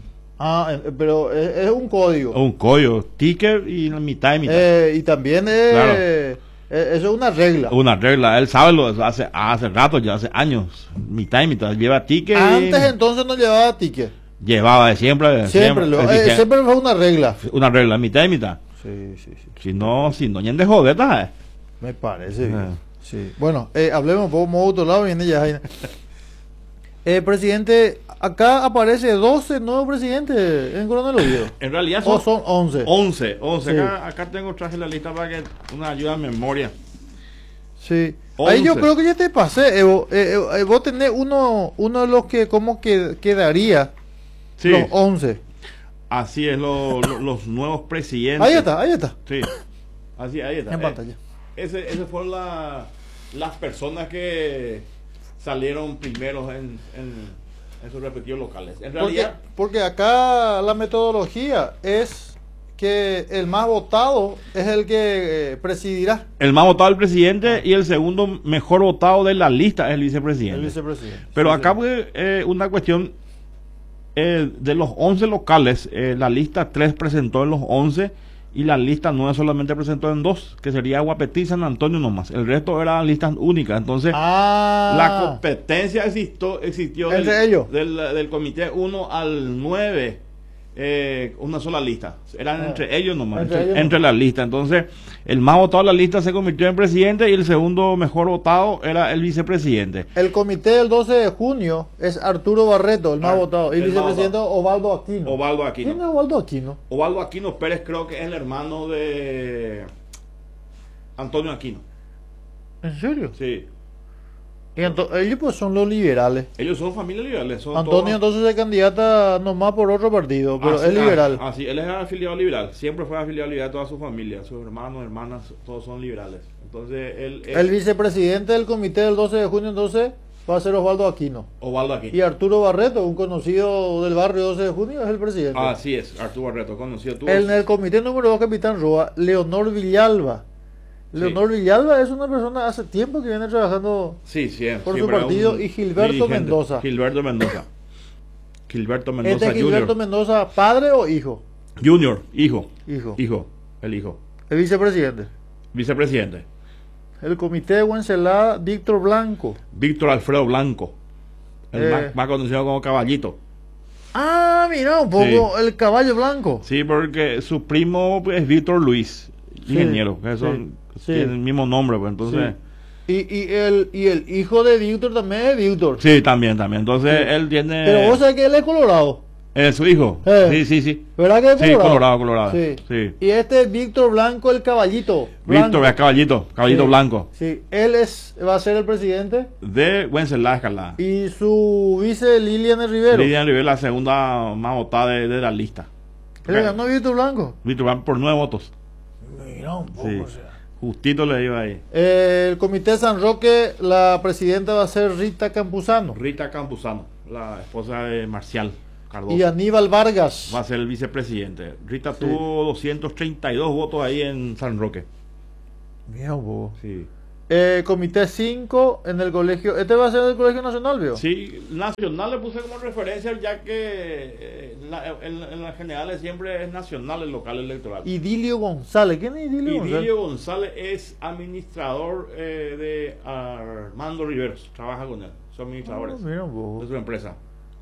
Speaker 3: Pero es un código.
Speaker 2: Un código, ticket y mitad y mitad.
Speaker 3: Y también
Speaker 2: Claro.
Speaker 3: eso es una regla.
Speaker 2: Una regla, él sabe lo hace rato, ya hace años. Mitad y mitad, lleva ticket.
Speaker 3: Antes entonces no llevaba ticket.
Speaker 2: Llevaba siempre.
Speaker 3: Siempre fue una regla.
Speaker 2: Una regla, mitad y mitad.
Speaker 3: Sí.
Speaker 2: Si no, ni en de jodeta,
Speaker 3: Me parece bien. Sí. Bueno, hablemos un poco más otro lado, viene ya. Presidente, acá aparece 12 nuevos presidentes en Coronel Oviedo.
Speaker 2: En realidad
Speaker 3: O son 11.
Speaker 2: 11.
Speaker 3: Sí.
Speaker 2: Acá tengo traje la lista para que una ayuda de memoria.
Speaker 3: Sí. Ahí
Speaker 2: 11.
Speaker 3: yo creo que ya te pasé, Evo. Vos tenés uno de los que como que quedaría.
Speaker 2: Sí.
Speaker 3: Los 11.
Speaker 2: Así es, los nuevos presidentes.
Speaker 3: Ahí está.
Speaker 2: Sí. Así, ahí está.
Speaker 3: En pantalla.
Speaker 2: Esas fueron las personas que salieron primeros en sus respectivos locales. En realidad,
Speaker 3: Porque acá la metodología es que el más votado es el que presidirá.
Speaker 2: el más votado es el presidente y el segundo mejor votado de la lista es el vicepresidente.
Speaker 3: El vicepresidente.
Speaker 2: Pero
Speaker 3: Sí,
Speaker 2: acá
Speaker 3: sí.
Speaker 2: pues, una cuestión de los 11 locales, la lista 3 presentó en los 11 y la lista 9 solamente presentó en 2, que sería Guapetí y San Antonio nomás. El resto eran listas únicas. Entonces, la competencia existió
Speaker 3: Entre ellos.
Speaker 2: del comité 1 al 9. Una sola lista, eran entre ellos nomás, entre la lista. Entonces, el más votado de la lista se convirtió en presidente y el segundo mejor votado era el vicepresidente.
Speaker 3: El comité del 12 de junio es Arturo Barreto, el más votado, y el
Speaker 2: el más
Speaker 3: vicepresidente Osvaldo Aquino.
Speaker 2: Osvaldo Aquino.
Speaker 3: ¿Quién es Osvaldo Aquino?
Speaker 2: Osvaldo Aquino Pérez creo que es el hermano de Antonio Aquino.
Speaker 3: ¿En serio?
Speaker 2: Sí.
Speaker 3: Y ellos pues son los liberales.
Speaker 2: Ellos son familia liberales. Son
Speaker 3: Antonio
Speaker 2: todos...
Speaker 3: entonces se candidata nomás por otro partido, pero es liberal.
Speaker 2: Sí, él es afiliado liberal. Siempre fue afiliado liberal, toda su familia, sus hermanos, hermanas, todos son liberales. Entonces, él es
Speaker 3: El vicepresidente del comité del 12 de junio entonces va a ser Osvaldo Aquino.
Speaker 2: Osvaldo Aquino.
Speaker 3: Y Arturo Barreto, un conocido del barrio 12 de junio, es el presidente.
Speaker 2: Así es, Arturo Barreto, conocido tú.
Speaker 3: En el comité número 2, Capitán Roa, Leonor Villalba. Leonor Villalba es una persona hace tiempo que viene trabajando
Speaker 2: sí,
Speaker 3: por su
Speaker 2: siempre
Speaker 3: partido, y Gilberto
Speaker 2: dirigente.
Speaker 3: Mendoza.
Speaker 2: Gilberto Mendoza. Gilberto Mendoza
Speaker 3: ¿Este Gilberto
Speaker 2: Junior.
Speaker 3: Mendoza, padre o hijo?
Speaker 2: Junior, hijo.
Speaker 3: Hijo.
Speaker 2: El hijo.
Speaker 3: El vicepresidente.
Speaker 2: Vicepresidente.
Speaker 3: El comité de Huencelada, Víctor Blanco.
Speaker 2: Víctor Alfredo Blanco. El
Speaker 3: Eh.
Speaker 2: más conocido como Caballito.
Speaker 3: Mira un poco, el caballo blanco.
Speaker 2: Sí, porque su primo pues, es Víctor Luis, ingeniero, que son, tienen el mismo nombre, pues entonces...
Speaker 3: Sí. Y el hijo de Víctor también es Víctor.
Speaker 2: Sí, también. Entonces él tiene...
Speaker 3: Pero vos sabés que él es colorado.
Speaker 2: ¿Su hijo? Sí.
Speaker 3: ¿Verdad que es
Speaker 2: Sí,
Speaker 3: colorado?
Speaker 2: colorado.
Speaker 3: Sí.
Speaker 2: Sí.
Speaker 3: Y este es Víctor Blanco, el caballito.
Speaker 2: Víctor es caballito
Speaker 3: Sí.
Speaker 2: blanco.
Speaker 3: Sí, él va a ser el presidente.
Speaker 2: De Wenceslao Escalada.
Speaker 3: Y su vice Liliana Rivero.
Speaker 2: Lilian Rivera, la segunda más votada de la lista.
Speaker 3: ¿Le ganó Víctor Blanco?
Speaker 2: Víctor Blanco por 9 votos.
Speaker 3: Mira un poco,
Speaker 2: Sí.
Speaker 3: o sea.
Speaker 2: Justito le iba ahí.
Speaker 3: El comité San Roque, la presidenta va a ser Rita Campuzano.
Speaker 2: Rita Campuzano, la esposa de Marcial. Cardoso.
Speaker 3: Y Aníbal Vargas.
Speaker 2: Va a ser el vicepresidente. Rita
Speaker 3: Sí.
Speaker 2: tuvo 232 votos ahí en San Roque.
Speaker 3: Mira vos.
Speaker 2: Sí.
Speaker 3: Comité 5 en el colegio. Este va a ser el colegio nacional, ¿vio?
Speaker 2: Sí, nacional le puse como referencia ya que en las generales siempre es nacional el local electoral.
Speaker 3: Idilio González. ¿Quién es Idilio González?
Speaker 2: Idilio González es administrador de Armando Riveros, trabaja con él, son administradores
Speaker 3: Mira vos.
Speaker 2: de su empresa.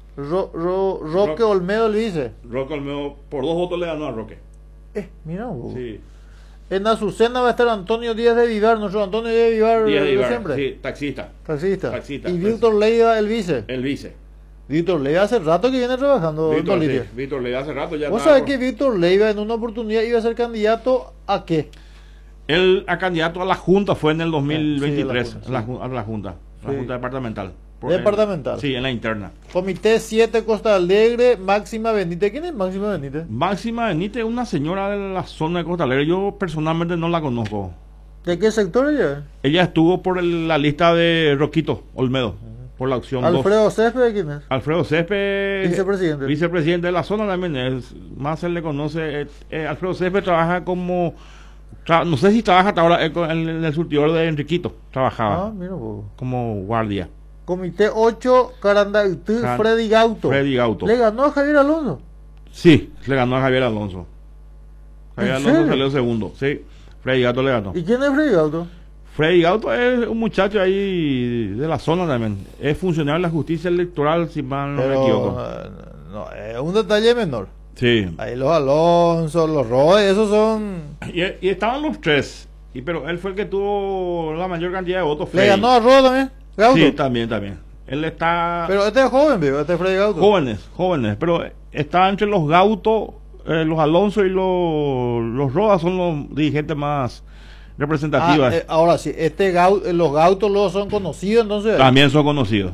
Speaker 3: Roque Olmedo le dice.
Speaker 2: Roque Olmedo por 2 votos le ganó a Roque.
Speaker 3: Mira vos.
Speaker 2: Sí.
Speaker 3: En Azucena va a estar Antonio Díaz de Vivar, nuestro Antonio Díaz de Vivar,
Speaker 2: Díaz de Ibarra,
Speaker 3: siempre.
Speaker 2: sí, taxista,
Speaker 3: Taxista.
Speaker 2: Taxista,
Speaker 3: Y
Speaker 2: pues.
Speaker 3: Víctor Leiva, el vice.
Speaker 2: el vice.
Speaker 3: Víctor Leiva hace rato que viene trabajando en
Speaker 2: Víctor,
Speaker 3: política.
Speaker 2: sí, Víctor le hace rato ya.
Speaker 3: ¿Vos
Speaker 2: estaba
Speaker 3: sabés que Víctor Leiva en una oportunidad iba a ser candidato a qué?
Speaker 2: Él a candidato a la Junta fue en el 2023,
Speaker 3: Sí,
Speaker 2: a la Junta, la Junta
Speaker 3: Sí.
Speaker 2: departamental.
Speaker 3: Departamental.
Speaker 2: Sí, en la interna.
Speaker 3: Comité 7 Costa Alegre, Máxima Benítez. ¿Quién es Máxima Benítez?
Speaker 2: Máxima Benítez es una señora de la zona de Costa Alegre. Yo personalmente no la conozco.
Speaker 3: ¿De qué sector ella?
Speaker 2: Ella estuvo por la lista de Roquito Olmedo, por la opción 2.
Speaker 3: Alfredo Césped, ¿quién es?
Speaker 2: Alfredo Césped,
Speaker 3: Vicepresidente.
Speaker 2: vicepresidente de la zona también. Más se le conoce. Alfredo Césped trabaja como. No sé si trabaja hasta ahora en el surtidor de Enriquito. Trabajaba
Speaker 3: Mira vos.
Speaker 2: como guardia.
Speaker 3: Comité 8 Carandaitú, Freddy Gauto.
Speaker 2: Freddy Gauto.
Speaker 3: Le ganó a Javier Alonso.
Speaker 2: Sí, le ganó a Javier Alonso. Javier
Speaker 3: ¿En
Speaker 2: Alonso
Speaker 3: serio?
Speaker 2: salió segundo. Sí, Freddy Gauto le ganó.
Speaker 3: ¿Y quién es Freddy Gauto?
Speaker 2: Freddy Gauto es un muchacho ahí de la zona también. Es funcionario de la justicia electoral, si mal no me equivoco.
Speaker 3: No, es un detalle menor.
Speaker 2: Sí.
Speaker 3: Ahí los Alonso, los Roy, esos son.
Speaker 2: Y estaban los tres. Pero él fue el que tuvo la mayor cantidad de votos.
Speaker 3: ¿Le
Speaker 2: Freddy.
Speaker 3: ganó a Roy también? Gauto.
Speaker 2: Sí, también. Él está.
Speaker 3: Pero este es joven, vivo, este es Freddy Gauto.
Speaker 2: Jóvenes. Pero está entre los Gauto, los Alonso y los Rodas son los dirigentes más representativos.
Speaker 3: Ahora sí, los Gautos los son conocidos, entonces.
Speaker 2: También son conocidos.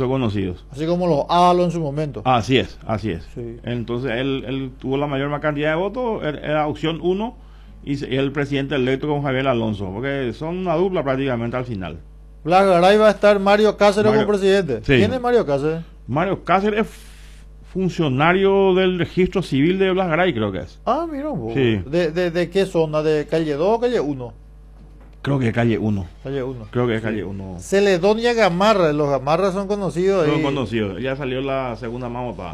Speaker 3: Así como los Ábalos en su momento.
Speaker 2: Así es.
Speaker 3: Sí.
Speaker 2: Entonces él tuvo la mayor cantidad de votos, era opción 1 y el presidente electo con Javier Alonso, porque son una dupla prácticamente al final.
Speaker 3: Blas Garay va a estar Mario Cáceres como presidente.
Speaker 2: Sí.
Speaker 3: ¿Quién es Mario Cáceres?
Speaker 2: Mario Cáceres es funcionario del registro civil de Blas Garay, creo que es.
Speaker 3: Mira vos.
Speaker 2: Sí.
Speaker 3: ¿De qué zona? ¿De calle 2 o calle 1?
Speaker 2: Creo que es calle 1.
Speaker 3: Calle 1.
Speaker 2: Creo que es calle 1.
Speaker 3: Celedonia Gamarra, los Gamarras son conocidos.
Speaker 2: Son
Speaker 3: ahí.
Speaker 2: conocidos. Ya salió la segunda más votada.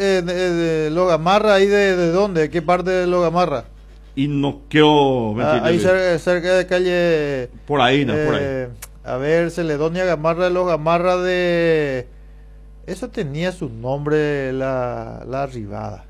Speaker 3: Los Gamarra, ¿ahí de dónde? ¿De qué parte de los Gamarra?
Speaker 2: Y no quiero mentirte,
Speaker 3: Ahí
Speaker 2: Luis.
Speaker 3: cerca de calle.
Speaker 2: Por ahí, no, por ahí.
Speaker 3: A ver, Celedonia Gamarra, los Gamarra de. Eso tenía su nombre, la Rivada.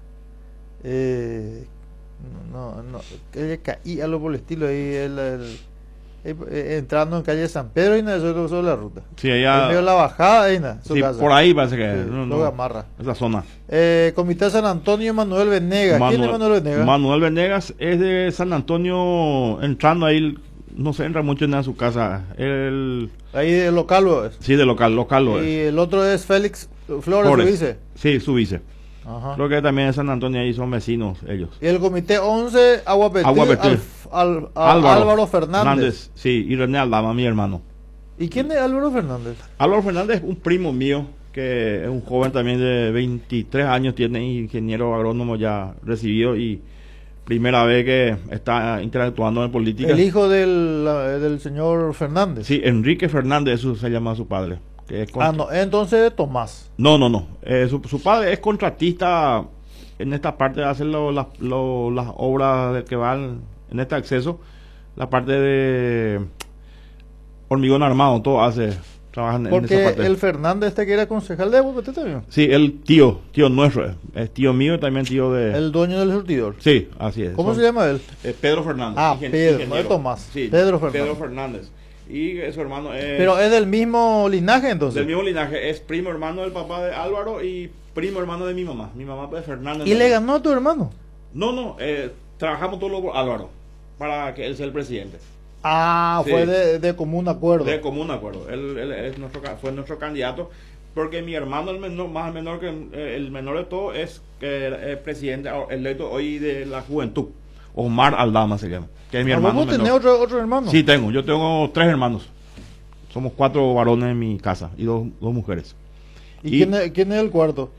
Speaker 3: No, calle Caí, algo por el estilo ahí. Entrando en calle San Pedro y nada, eso es sobre la ruta.
Speaker 2: Sí, allá.
Speaker 3: En medio de la bajada, ahí nada, su
Speaker 2: Sí,
Speaker 3: casa.
Speaker 2: por ahí parece que es.
Speaker 3: Sí,
Speaker 2: No,
Speaker 3: los Gamarra.
Speaker 2: esa zona.
Speaker 3: Comité San Antonio, Manuel Venegas. ¿Quién es Manuel Venegas?
Speaker 2: Manuel Venegas es de San Antonio, entrando ahí, no se entra mucho en su casa.
Speaker 3: Ahí de local lo es.
Speaker 2: Sí, de local lo
Speaker 3: Y
Speaker 2: es.
Speaker 3: el otro es Félix Flores, su vice.
Speaker 2: Sí, su vice.
Speaker 3: Ajá.
Speaker 2: Creo que también en San Antonio ahí son vecinos ellos.
Speaker 3: Y el comité 11, Aguapetil,
Speaker 2: Aguapetil.
Speaker 3: Álvaro Fernández.
Speaker 2: Sí, y René Aldama, mi hermano.
Speaker 3: ¿Y quién es Álvaro Fernández?
Speaker 2: Álvaro Fernández es un primo mío, que es un joven también de 23 años, tiene ingeniero agrónomo ya recibido y primera vez que está interactuando en política.
Speaker 3: El hijo del señor Fernández.
Speaker 2: Sí, Enrique Fernández, eso se llama su padre. Que es
Speaker 3: No, entonces Tomás.
Speaker 2: No. Su padre es contratista en esta parte de hacer las obras que van en este acceso, la parte de hormigón armado, todo trabaja en esa
Speaker 3: Porque
Speaker 2: parte.
Speaker 3: el Fernández que era concejal de Aguapetil también.
Speaker 2: Sí, el tío nuestro, es tío mío y también tío de...
Speaker 3: El dueño del surtidor.
Speaker 2: Sí, así es.
Speaker 3: ¿Cómo se llama él?
Speaker 2: Pedro Fernández.
Speaker 3: Pedro, no es Tomás.
Speaker 2: Sí,
Speaker 3: Pedro Fernández.
Speaker 2: Pedro Fernández. Y su hermano es...
Speaker 3: Pero es del mismo linaje entonces.
Speaker 2: Del mismo linaje, es primo hermano del papá de Álvaro y primo hermano de mi mamá. Mi mamá es Fernández.
Speaker 3: ¿Y le ganó a tu hermano?
Speaker 2: No, trabajamos todos por Álvaro, para que él sea el presidente.
Speaker 3: Sí. Fue de común acuerdo.
Speaker 2: De común acuerdo. Él es fue nuestro candidato, porque mi hermano, el menor que el menor de todo, es el presidente electo hoy de la juventud. Omar Aldama se llama, que es mi hermano.
Speaker 3: ¿Vos tenés otro hermano?
Speaker 2: Sí, yo tengo 3 hermanos. Somos 4 varones en mi casa y dos mujeres.
Speaker 3: ¿Y quién es el cuarto?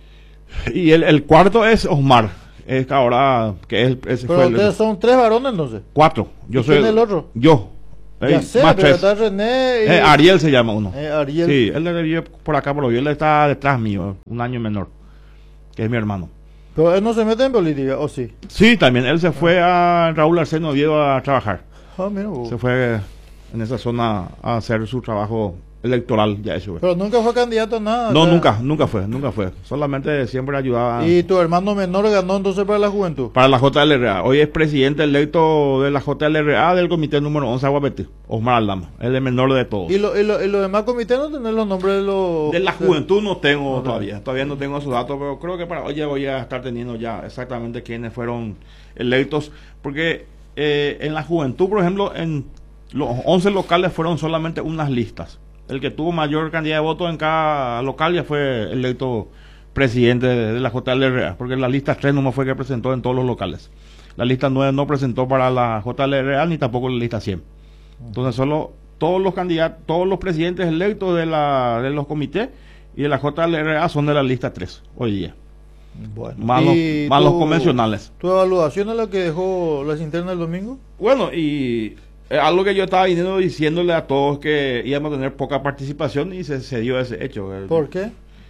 Speaker 2: Y el cuarto es Osmar, es que ahora, que es ese
Speaker 3: Pero
Speaker 2: fue
Speaker 3: ustedes son 3 varones entonces.
Speaker 2: 4. Yo
Speaker 3: ¿Y
Speaker 2: soy
Speaker 3: quién es el otro?
Speaker 2: Yo.
Speaker 3: Ya sé,
Speaker 2: más
Speaker 3: pero
Speaker 2: 3.
Speaker 3: está René y...
Speaker 2: Ariel se llama uno.
Speaker 3: Ariel.
Speaker 2: Sí, él vive por acá, pero él está detrás mío, un año menor, que es mi hermano.
Speaker 3: Pero él no se mete en política, ¿o sí?
Speaker 2: Sí, también, él se fue a Raúl Arseno Oviedo a trabajar.
Speaker 3: Ah, mira vos.
Speaker 2: Se fue en esa zona a hacer su trabajo electoral, ya eso.
Speaker 3: Pero nunca fue candidato a nada.
Speaker 2: No,
Speaker 3: o sea.
Speaker 2: nunca fue. Solamente siempre ayudaba
Speaker 3: Y tu hermano menor ganó entonces para la juventud.
Speaker 2: para la JLRA. Hoy es presidente electo de la JLRA del comité número 11 Aguapetí, Osmar Aldama, es el menor de todos.
Speaker 3: ¿Y los demás comités no tienen los nombres de los...
Speaker 2: De la juventud no tengo
Speaker 3: Ok.
Speaker 2: todavía no tengo esos datos, pero creo que para hoy ya voy a estar teniendo ya exactamente quiénes fueron electos, porque en la juventud, por ejemplo, en los 11 locales fueron solamente unas listas. El que tuvo mayor cantidad de votos en cada local ya fue electo presidente de la JLRA, porque la lista 3 no fue que presentó en todos los locales. La lista 9 no presentó para la JLRA ni tampoco la lista 100. Entonces solo todos los candidatos, todos los presidentes electos de los comités y de la JLRA son de la lista 3 hoy día.
Speaker 3: Bueno.
Speaker 2: Más
Speaker 3: ¿Y
Speaker 2: los convencionales.
Speaker 3: ¿Tu evaluación es la que dejó las internas el domingo?
Speaker 2: Bueno, y algo que yo estaba viniendo diciéndole a todos que íbamos a tener poca participación y se dio ese hecho.
Speaker 3: ¿Por qué?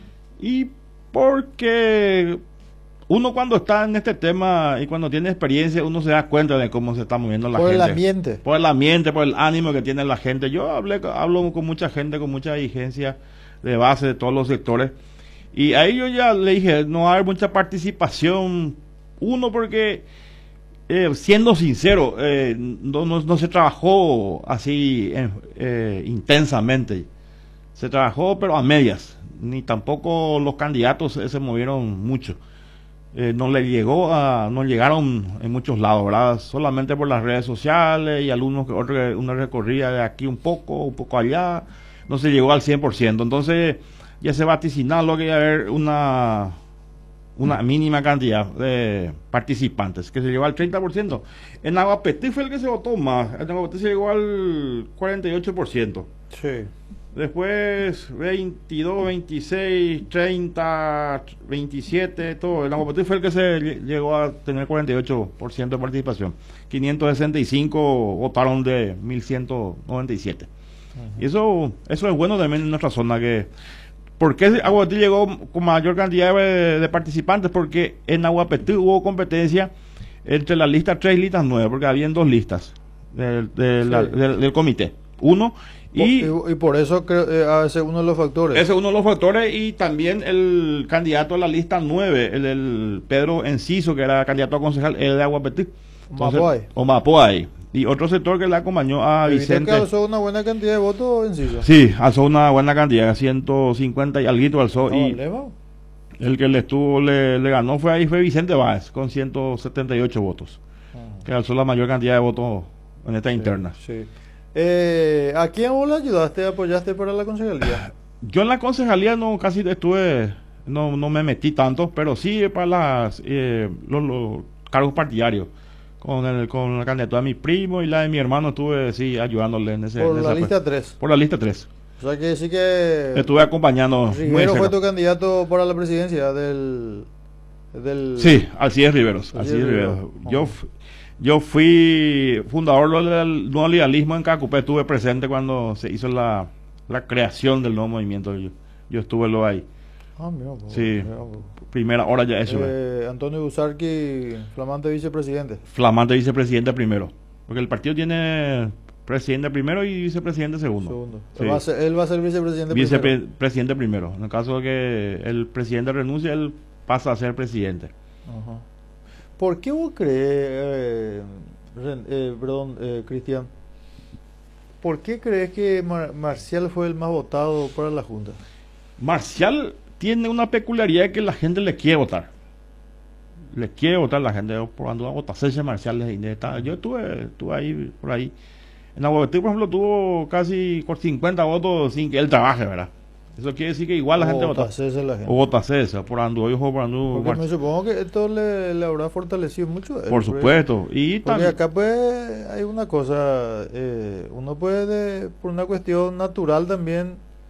Speaker 2: Y porque uno cuando está en este tema y cuando tiene experiencia, uno se da cuenta de cómo se está moviendo la
Speaker 3: Por
Speaker 2: gente.
Speaker 3: el ambiente.
Speaker 2: Por el ambiente, por el ánimo que tiene la gente. Yo hablo con mucha gente, con mucha dirigencia de base de todos los sectores. Y ahí yo ya le dije, no va a haber mucha participación. Uno, porque, siendo sincero, no se trabajó así intensamente. Se trabajó, pero a medias. Ni tampoco los candidatos se movieron mucho. No llegaron en muchos lados, ¿verdad? Solamente por las redes sociales y algunos que otros, una recorrida de aquí un poco allá. No se llegó al 100%. Entonces, ya se vaticinaba lo que iba a haber una mínima cantidad de participantes, que se llegó al 30%. En Aguapetí fue el que se votó más. En Aguapetí se llegó al 48%.
Speaker 3: Sí.
Speaker 2: Después 22, 26, 30, 27, todo. El Aguapetí fue el que se llegó a tener 48% de participación. 565 votaron de 1197. Y eso es bueno también en nuestra zona. ¿Por qué Aguapetí llegó con mayor cantidad de participantes? Porque en Aguapetí hubo competencia entre las listas 3 y listas 9, porque habían 2 listas del comité. Uno. Y
Speaker 3: por eso creo, ese es uno de los factores.
Speaker 2: ese es uno de los factores, y también el candidato a la lista 9, el Pedro Enciso, que era candidato a concejal, el de Aguapetí. Mapoay. Y otro sector que le acompañó a Vicente.
Speaker 3: Que alzó una buena cantidad de votos, Enciso.
Speaker 2: Sí, alzó una buena cantidad, 150 y alguito alzó.
Speaker 3: No,
Speaker 2: y
Speaker 3: leva.
Speaker 2: el que le ganó fue Vicente Báez, con 178 votos. Que alzó la mayor cantidad de votos en esta interna.
Speaker 3: Sí. ¿A quién vos le ayudaste, apoyaste para la concejalía?
Speaker 2: Yo en la concejalía casi estuve, no me metí tanto, pero sí para los cargos partidarios. Con la candidatura de mi primo y la de mi hermano estuve ayudándole en ese.
Speaker 3: Por la lista 3.
Speaker 2: Por la lista 3.
Speaker 3: O sea que sí que...
Speaker 2: Estuve acompañando.
Speaker 3: Rivero fue tu candidato para la presidencia del...
Speaker 2: Sí, Alcides Riveros. Yo fui fundador del nuevo liberalismo en Cacupé, estuve presente cuando se hizo la creación del nuevo movimiento. Yo estuve ahí.
Speaker 3: Ah, mira,
Speaker 2: sí, primera hora ya eso.
Speaker 3: Antonio Busarqui, flamante vicepresidente.
Speaker 2: Flamante vicepresidente primero. Porque el partido tiene presidente primero y vicepresidente segundo.
Speaker 3: Sí. Él va a ser vicepresidente primero.
Speaker 2: Vicepresidente primero. En el caso de que el presidente renuncie, él pasa a ser presidente.
Speaker 3: Ajá. ¿Por qué vos crees, Cristian, por qué crees que Marcial fue el más votado para la Junta?
Speaker 2: Marcial tiene una peculiaridad que la gente le quiere votar. Le quiere votar la gente. Por cuando votación Marcial yo estuve ahí, por ahí. En Aguapetí, por ejemplo, tuvo casi por 50 votos sin que él trabaje, ¿verdad? Eso quiere decir que igual la gente vota. O vota César, por Anduoyo o por Anduoyo.
Speaker 3: Porque me supongo que esto le habrá fortalecido mucho.
Speaker 2: Por supuesto.
Speaker 3: Y porque acá pues hay una cosa, uno puede, por una cuestión natural también,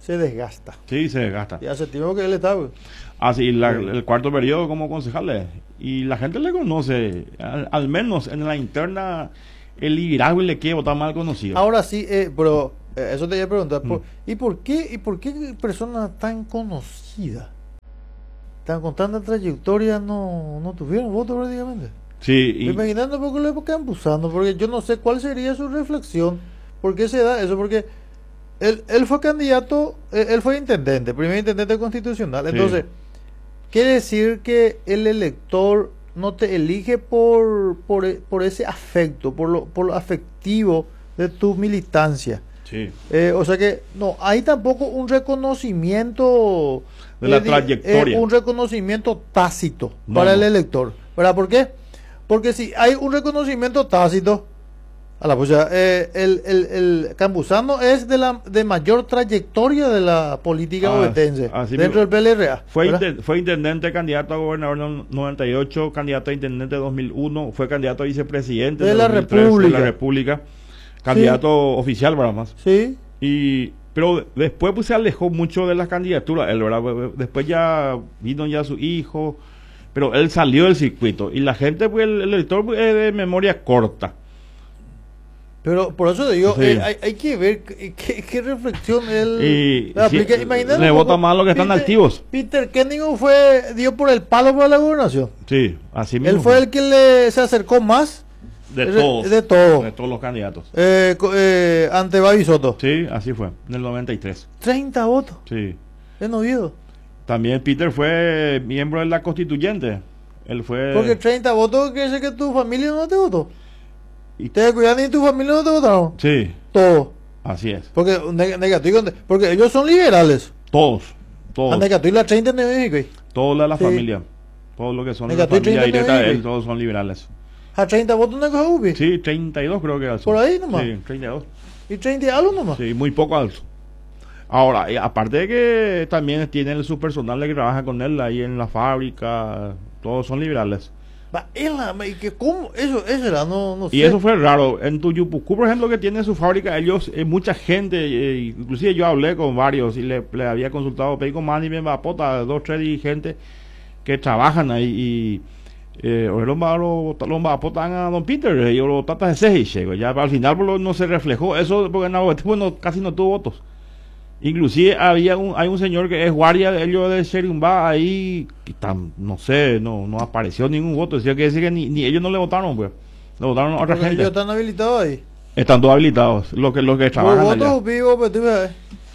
Speaker 3: se desgasta.
Speaker 2: Sí, se desgasta.
Speaker 3: Y hace tiempo que él está, güey.
Speaker 2: Así, el cuarto periodo como concejal. Y la gente le conoce, al menos en la interna, el liderazgo le quiere votar mal conocido.
Speaker 3: Ahora sí, pero eso te iba a preguntar. ¿Y por qué personas tan conocidas, con tanta trayectoria, no tuvieron voto prácticamente?
Speaker 2: Sí,
Speaker 3: Me imaginando por qué lo están abusando, porque yo no sé cuál sería su reflexión. ¿Por qué se da eso? Porque él fue candidato, él fue intendente, primer intendente constitucional. Entonces, quiere decir que el elector no te elige por ese afecto, por lo afectivo de tu militancia.
Speaker 2: sí.
Speaker 3: O sea que no hay tampoco un reconocimiento
Speaker 2: De la trayectoria.
Speaker 3: un reconocimiento tácito
Speaker 2: No,
Speaker 3: para el
Speaker 2: no.
Speaker 3: elector. ¿Verdad? ¿Por qué? Porque si hay un reconocimiento tácito, el Campuzano es de mayor trayectoria de la política ovetense
Speaker 2: así
Speaker 3: dentro
Speaker 2: mismo.
Speaker 3: del PLRA.
Speaker 2: Fue intendente, candidato a gobernador en 98, candidato a intendente en 2001, fue candidato a vicepresidente
Speaker 3: De
Speaker 2: en
Speaker 3: la
Speaker 2: 2003
Speaker 3: República.
Speaker 2: de la República, candidato oficial para más.
Speaker 3: Sí.
Speaker 2: Pero después pues se alejó mucho de las candidaturas, él, ¿verdad? Después ya vino ya su hijo, pero él salió del circuito y la gente, pues el elector pues, es de memoria corta.
Speaker 3: Pero por eso te digo,
Speaker 2: Sí.
Speaker 3: hay que ver qué reflexión él
Speaker 2: Y
Speaker 3: aplica.
Speaker 2: sí,
Speaker 3: Imagínate
Speaker 2: le
Speaker 3: un
Speaker 2: vota
Speaker 3: poco,
Speaker 2: más a los que están activos.
Speaker 3: Peter Kenningham dio por el palo para la gobernación.
Speaker 2: Sí, así mismo.
Speaker 3: Él fue el que se acercó más
Speaker 2: de todos,
Speaker 3: de todo.
Speaker 2: de todos los candidatos.
Speaker 3: Ante Babi Soto.
Speaker 2: Sí, así fue, en el 93.
Speaker 3: 30 votos
Speaker 2: Sí.
Speaker 3: en Oviedo.
Speaker 2: También Peter fue miembro de la constituyente. Él fue...
Speaker 3: Porque 30 votos quiere decir que tu familia no te votó.
Speaker 2: Y-
Speaker 3: Te cuidan y tu familia no te votaron.
Speaker 2: Sí,
Speaker 3: Todo.
Speaker 2: así es.
Speaker 3: Porque negativo, porque ellos son liberales.
Speaker 2: Todos,
Speaker 3: A
Speaker 2: todos,
Speaker 3: negativo la 30 en México.
Speaker 2: todos de la
Speaker 3: Sí.
Speaker 2: familia. Todos los que son de la
Speaker 3: Negativo,
Speaker 2: familia
Speaker 3: 30
Speaker 2: directa de
Speaker 3: de
Speaker 2: él,
Speaker 3: México.
Speaker 2: todos son liberales.
Speaker 3: A 30 votos no coge UBI.
Speaker 2: Sí, 32 creo que alzó.
Speaker 3: Por ahí nomás.
Speaker 2: Sí, 32.
Speaker 3: Y 30 y algo nomás.
Speaker 2: Sí, muy poco alto. Ahora, aparte de que también tiene su personal que trabaja con él ahí en la fábrica, todos son liberales.
Speaker 3: Va, y que cómo, eso era, no sé.
Speaker 2: Y eso fue raro. En Tuyupucú, por ejemplo, que tiene su fábrica, ellos, mucha gente, inclusive yo hablé con varios y le había consultado, pedí con Manny Bembapota, 2, 3 dirigentes que trabajan ahí y los Bembapota a Don Peter, ellos los tatas de Seji, ya al final no se reflejó eso, porque casi no tuvo votos. Inclusive hay un señor que es guardia de ellos de Sherimbá ahí, no sé, no apareció ningún voto. Decía que decir que ni ellos no le votaron, pues. Le votaron a otra
Speaker 3: Porque
Speaker 2: gente.
Speaker 3: ellos están habilitados ahí.
Speaker 2: Están todos habilitados, los que trabajan allá.
Speaker 3: votos vivos, pues tú ves.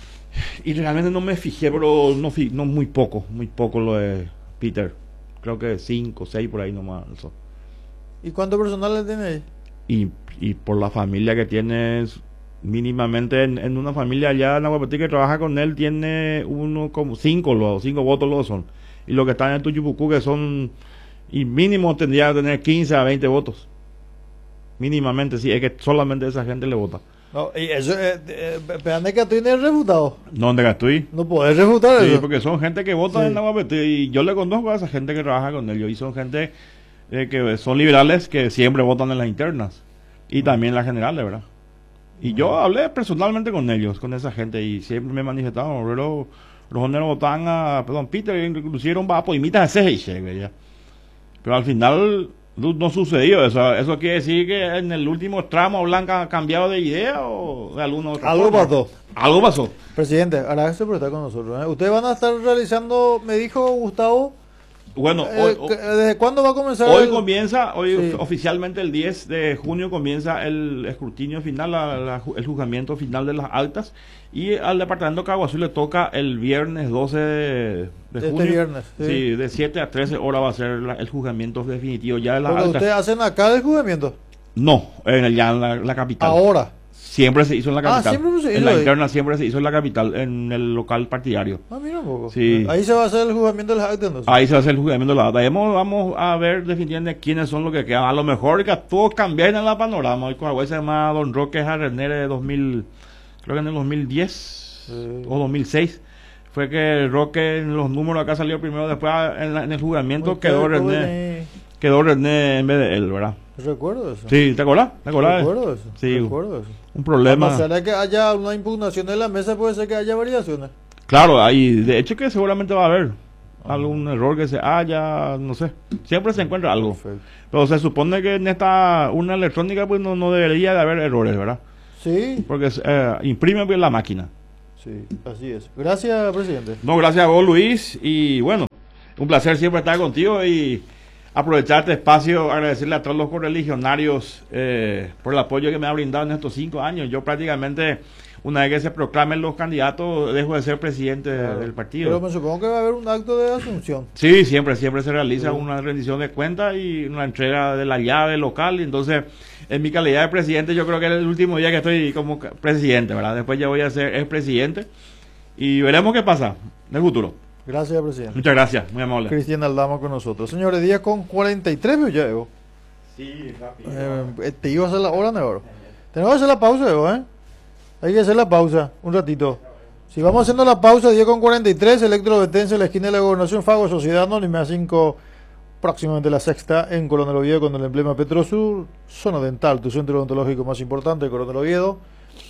Speaker 2: Y realmente no me fijé, pero no muy poco lo de Peter. Creo que 5, 6 por ahí nomás. Eso.
Speaker 3: ¿Y cuánto personal le tiene ahí?
Speaker 2: Y por la familia que tiene, mínimamente en una familia allá en Aguapatí que trabaja con él, tiene uno como 5 votos los son. Y los que están en Tuyupucú que son, y mínimo tendría que tener 15 a 20 votos. Mínimamente, sí, es que solamente esa gente le vota.
Speaker 3: No, y eso, espérame que tú tienes refutado.
Speaker 2: ¿Dónde estoy?
Speaker 3: No puedes refutar
Speaker 2: Sí,
Speaker 3: eso.
Speaker 2: porque son gente que vota
Speaker 3: Sí.
Speaker 2: en Aguapatí y yo le conozco a esa gente que trabaja con ellos y son gente que son liberales que siempre votan en las internas y también en las generales, ¿verdad? Y yo hablé personalmente con ellos, con esa gente y siempre me manifestaron, pero los joneros votaban a, Peter, inclusive va a poimitas de Seji, ya. Pero al final no sucedió eso. Eso quiere decir que en el último tramo Blanca ha cambiado de idea o de alguna otra
Speaker 3: Algo
Speaker 2: forma?
Speaker 3: pasó.
Speaker 2: Algo pasó.
Speaker 3: Presidente, agradezco por estar con nosotros. Ustedes van a estar realizando, me dijo Gustavo,
Speaker 2: Bueno,
Speaker 3: ¿desde cuándo va a comenzar?
Speaker 2: hoy comienza,
Speaker 3: Sí.
Speaker 2: oficialmente el 10 de junio comienza el escrutinio final, el juzgamiento final de las actas y al departamento de Caguazú le toca el viernes 12 de
Speaker 3: Este
Speaker 2: junio.
Speaker 3: viernes, sí.
Speaker 2: Sí, de 7 a 13 horas va a ser el juzgamiento definitivo ya de las
Speaker 3: Porque
Speaker 2: actas.
Speaker 3: ustedes hacen acá el juzgamiento.
Speaker 2: No, ya en la capital.
Speaker 3: Ahora.
Speaker 2: Siempre se hizo en la capital.
Speaker 3: siempre se hizo
Speaker 2: en la
Speaker 3: ahí.
Speaker 2: interna siempre se hizo en la capital, en el local partidario.
Speaker 3: Mira un poco.
Speaker 2: Sí.
Speaker 3: Ahí se va a hacer el juzgamiento de las actas entonces.
Speaker 2: Ahí se va a hacer el juzgamiento de la data. Vamos a ver definitivamente quiénes son los que quedan. A lo mejor que todos cambian en la panorama. Hoy con se llama Don Roque Jarrener de 2000, creo que en el 2010 o 2006. Fue que Roque en los números acá salió primero, después en el juzgamiento
Speaker 3: Muy
Speaker 2: quedó
Speaker 3: cierto,
Speaker 2: René en vez de él, ¿verdad?
Speaker 3: Recuerdo eso.
Speaker 2: Sí, ¿te acordás? ¿Te acordás?
Speaker 3: Recuerdo eso.
Speaker 2: Sí,
Speaker 3: Recuerdo eso.
Speaker 2: un problema.
Speaker 3: A pesar de que haya una impugnación en la mesa, puede ser que haya variaciones.
Speaker 2: Claro, ahí, de hecho que seguramente va a haber algún error que se haya, no sé, siempre se encuentra algo.
Speaker 3: Perfecto.
Speaker 2: Pero se supone que en esta urna electrónica pues no debería de haber errores, ¿verdad?
Speaker 3: Sí,
Speaker 2: Porque imprime bien la máquina.
Speaker 3: sí, así es. Gracias, presidente.
Speaker 2: No, gracias a vos, Luis, y bueno, un placer siempre estar contigo y aprovechar este espacio, agradecerle a todos los correligionarios por el apoyo que me ha brindado en estos 5 años. Yo prácticamente, una vez que se proclamen los candidatos, dejo de ser presidente del partido.
Speaker 3: Pero me supongo que va a haber un acto de asunción.
Speaker 2: Sí, siempre se realiza una rendición de cuentas y una entrega de la llave local. Y entonces, en mi calidad de presidente, yo creo que es el último día que estoy como presidente, ¿verdad? Después ya voy a ser expresidente y veremos qué pasa en el futuro.
Speaker 3: Gracias, presidente.
Speaker 2: Muchas gracias, muy amable.
Speaker 3: Cristian Aldama con nosotros. Señores, 10:43, ¿me llevo?
Speaker 2: Sí, rápido.
Speaker 3: Te iba a hacer la hora, Nevero. Tenemos que hacer la pausa, Evo, ¿eh? Hay que hacer la pausa, un ratito. Si vamos haciendo la pausa, 10:43, Electro Betense, la esquina de la Gobernación, Fago, Sociedad Anónima 5, próximamente la sexta, en Coronel Oviedo, con el emblema Petrosur, Zona Dental, tu centro odontológico más importante, Coronel Oviedo.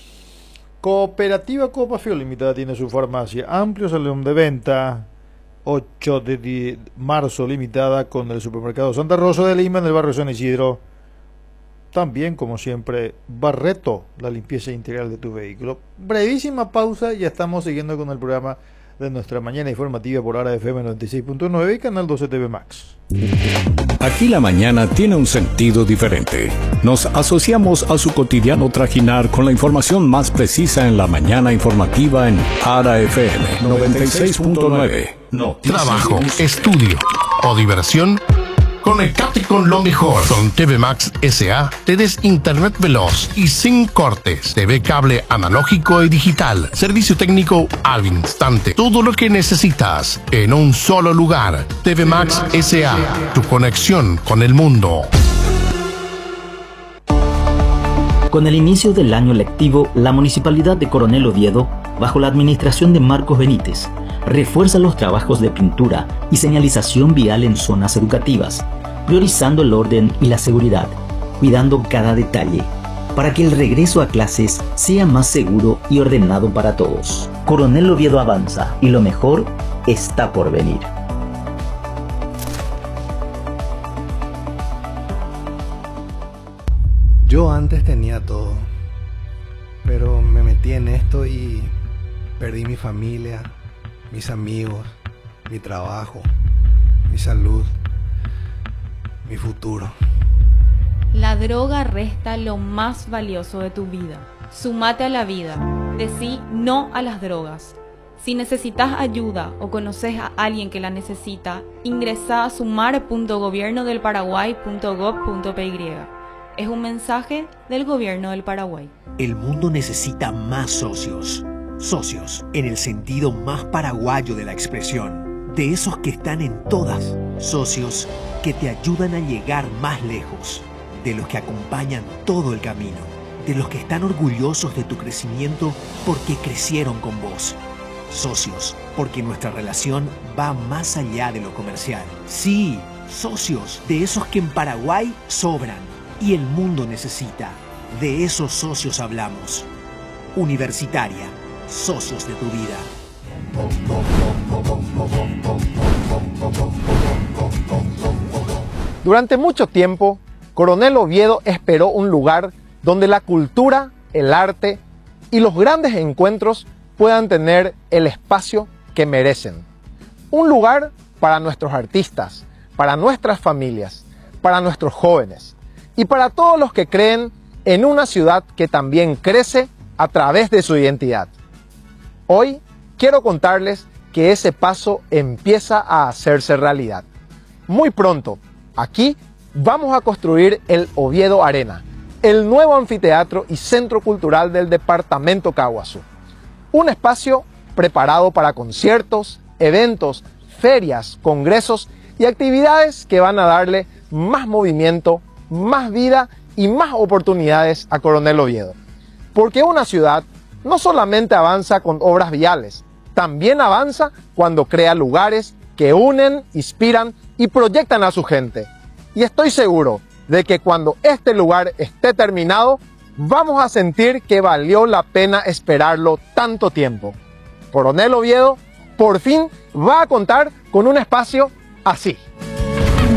Speaker 3: Cooperativa Copa Fio Limitada tiene su farmacia, amplio salón de venta, 8 de marzo limitada con el supermercado Santa Rosa de Lima en el barrio San Isidro. También, como siempre, Barreto, la limpieza integral de tu vehículo. Brevísima pausa y ya estamos siguiendo con el programa de nuestra mañana informativa por Ara FM 96.9 y Canal 12 TV Max.
Speaker 5: Aquí la mañana tiene un sentido diferente. Nos asociamos a su cotidiano trajinar con la información más precisa en la mañana informativa en Ara FM 96.9. Noticias.
Speaker 6: Trabajo, estudio o diversión. Conectate con lo mejor. Con TV Max SA tenés internet veloz y sin cortes. TV cable analógico y digital. Servicio técnico al instante. Todo lo que necesitas en un solo lugar. TV Max SA. Tu conexión con el mundo.
Speaker 7: Con el inicio del año lectivo, la Municipalidad de Coronel Oviedo, bajo la administración de Marcos Benítez, refuerza los trabajos de pintura y señalización vial en zonas educativas, priorizando el orden y la seguridad, cuidando cada detalle, para que el regreso a clases sea más seguro y ordenado para todos. Coronel Oviedo avanza y lo mejor está por venir.
Speaker 8: Yo antes tenía todo, pero me metí en esto y perdí mi familia, mis amigos, mi trabajo, mi salud, mi futuro.
Speaker 9: La droga resta lo más valioso de tu vida. Sumate a la vida. Decí no a las drogas. Si necesitas ayuda o conoces a alguien que la necesita, ingresa a sumar.gobiernodelparaguay.gov.py. Es un mensaje del Gobierno del Paraguay.
Speaker 10: El mundo necesita más socios. Socios, en el sentido más paraguayo de la expresión. De esos que están en todas. Socios que te ayudan a llegar más lejos. De los que acompañan todo el camino. De los que están orgullosos de tu crecimiento porque crecieron con vos. Socios, porque nuestra relación va más allá de lo comercial. Sí, socios, de esos que en Paraguay sobran y el mundo necesita. De esos socios hablamos. Universitaria, socios de tu vida.
Speaker 11: Durante mucho tiempo, Coronel Oviedo esperó un lugar donde la cultura, el arte y los grandes encuentros puedan tener el espacio que merecen. Un lugar para nuestros artistas, para nuestras familias, para nuestros jóvenes y para todos los que creen en una ciudad que también crece a través de su identidad. Hoy quiero contarles que ese paso empieza a hacerse realidad. Muy pronto, aquí vamos a construir el Oviedo Arena, el nuevo anfiteatro y centro cultural del departamento Caguazú. Un espacio preparado para conciertos, eventos, ferias, congresos y actividades que van a darle más movimiento, más vida y más oportunidades a Coronel Oviedo. Porque una ciudad no solamente avanza con obras viales, también avanza cuando crea lugares que unen, inspiran y proyectan a su gente. Y estoy seguro de que cuando este lugar esté terminado, vamos a sentir que valió la pena esperarlo tanto tiempo. Coronel Oviedo por fin va a contar con un espacio así.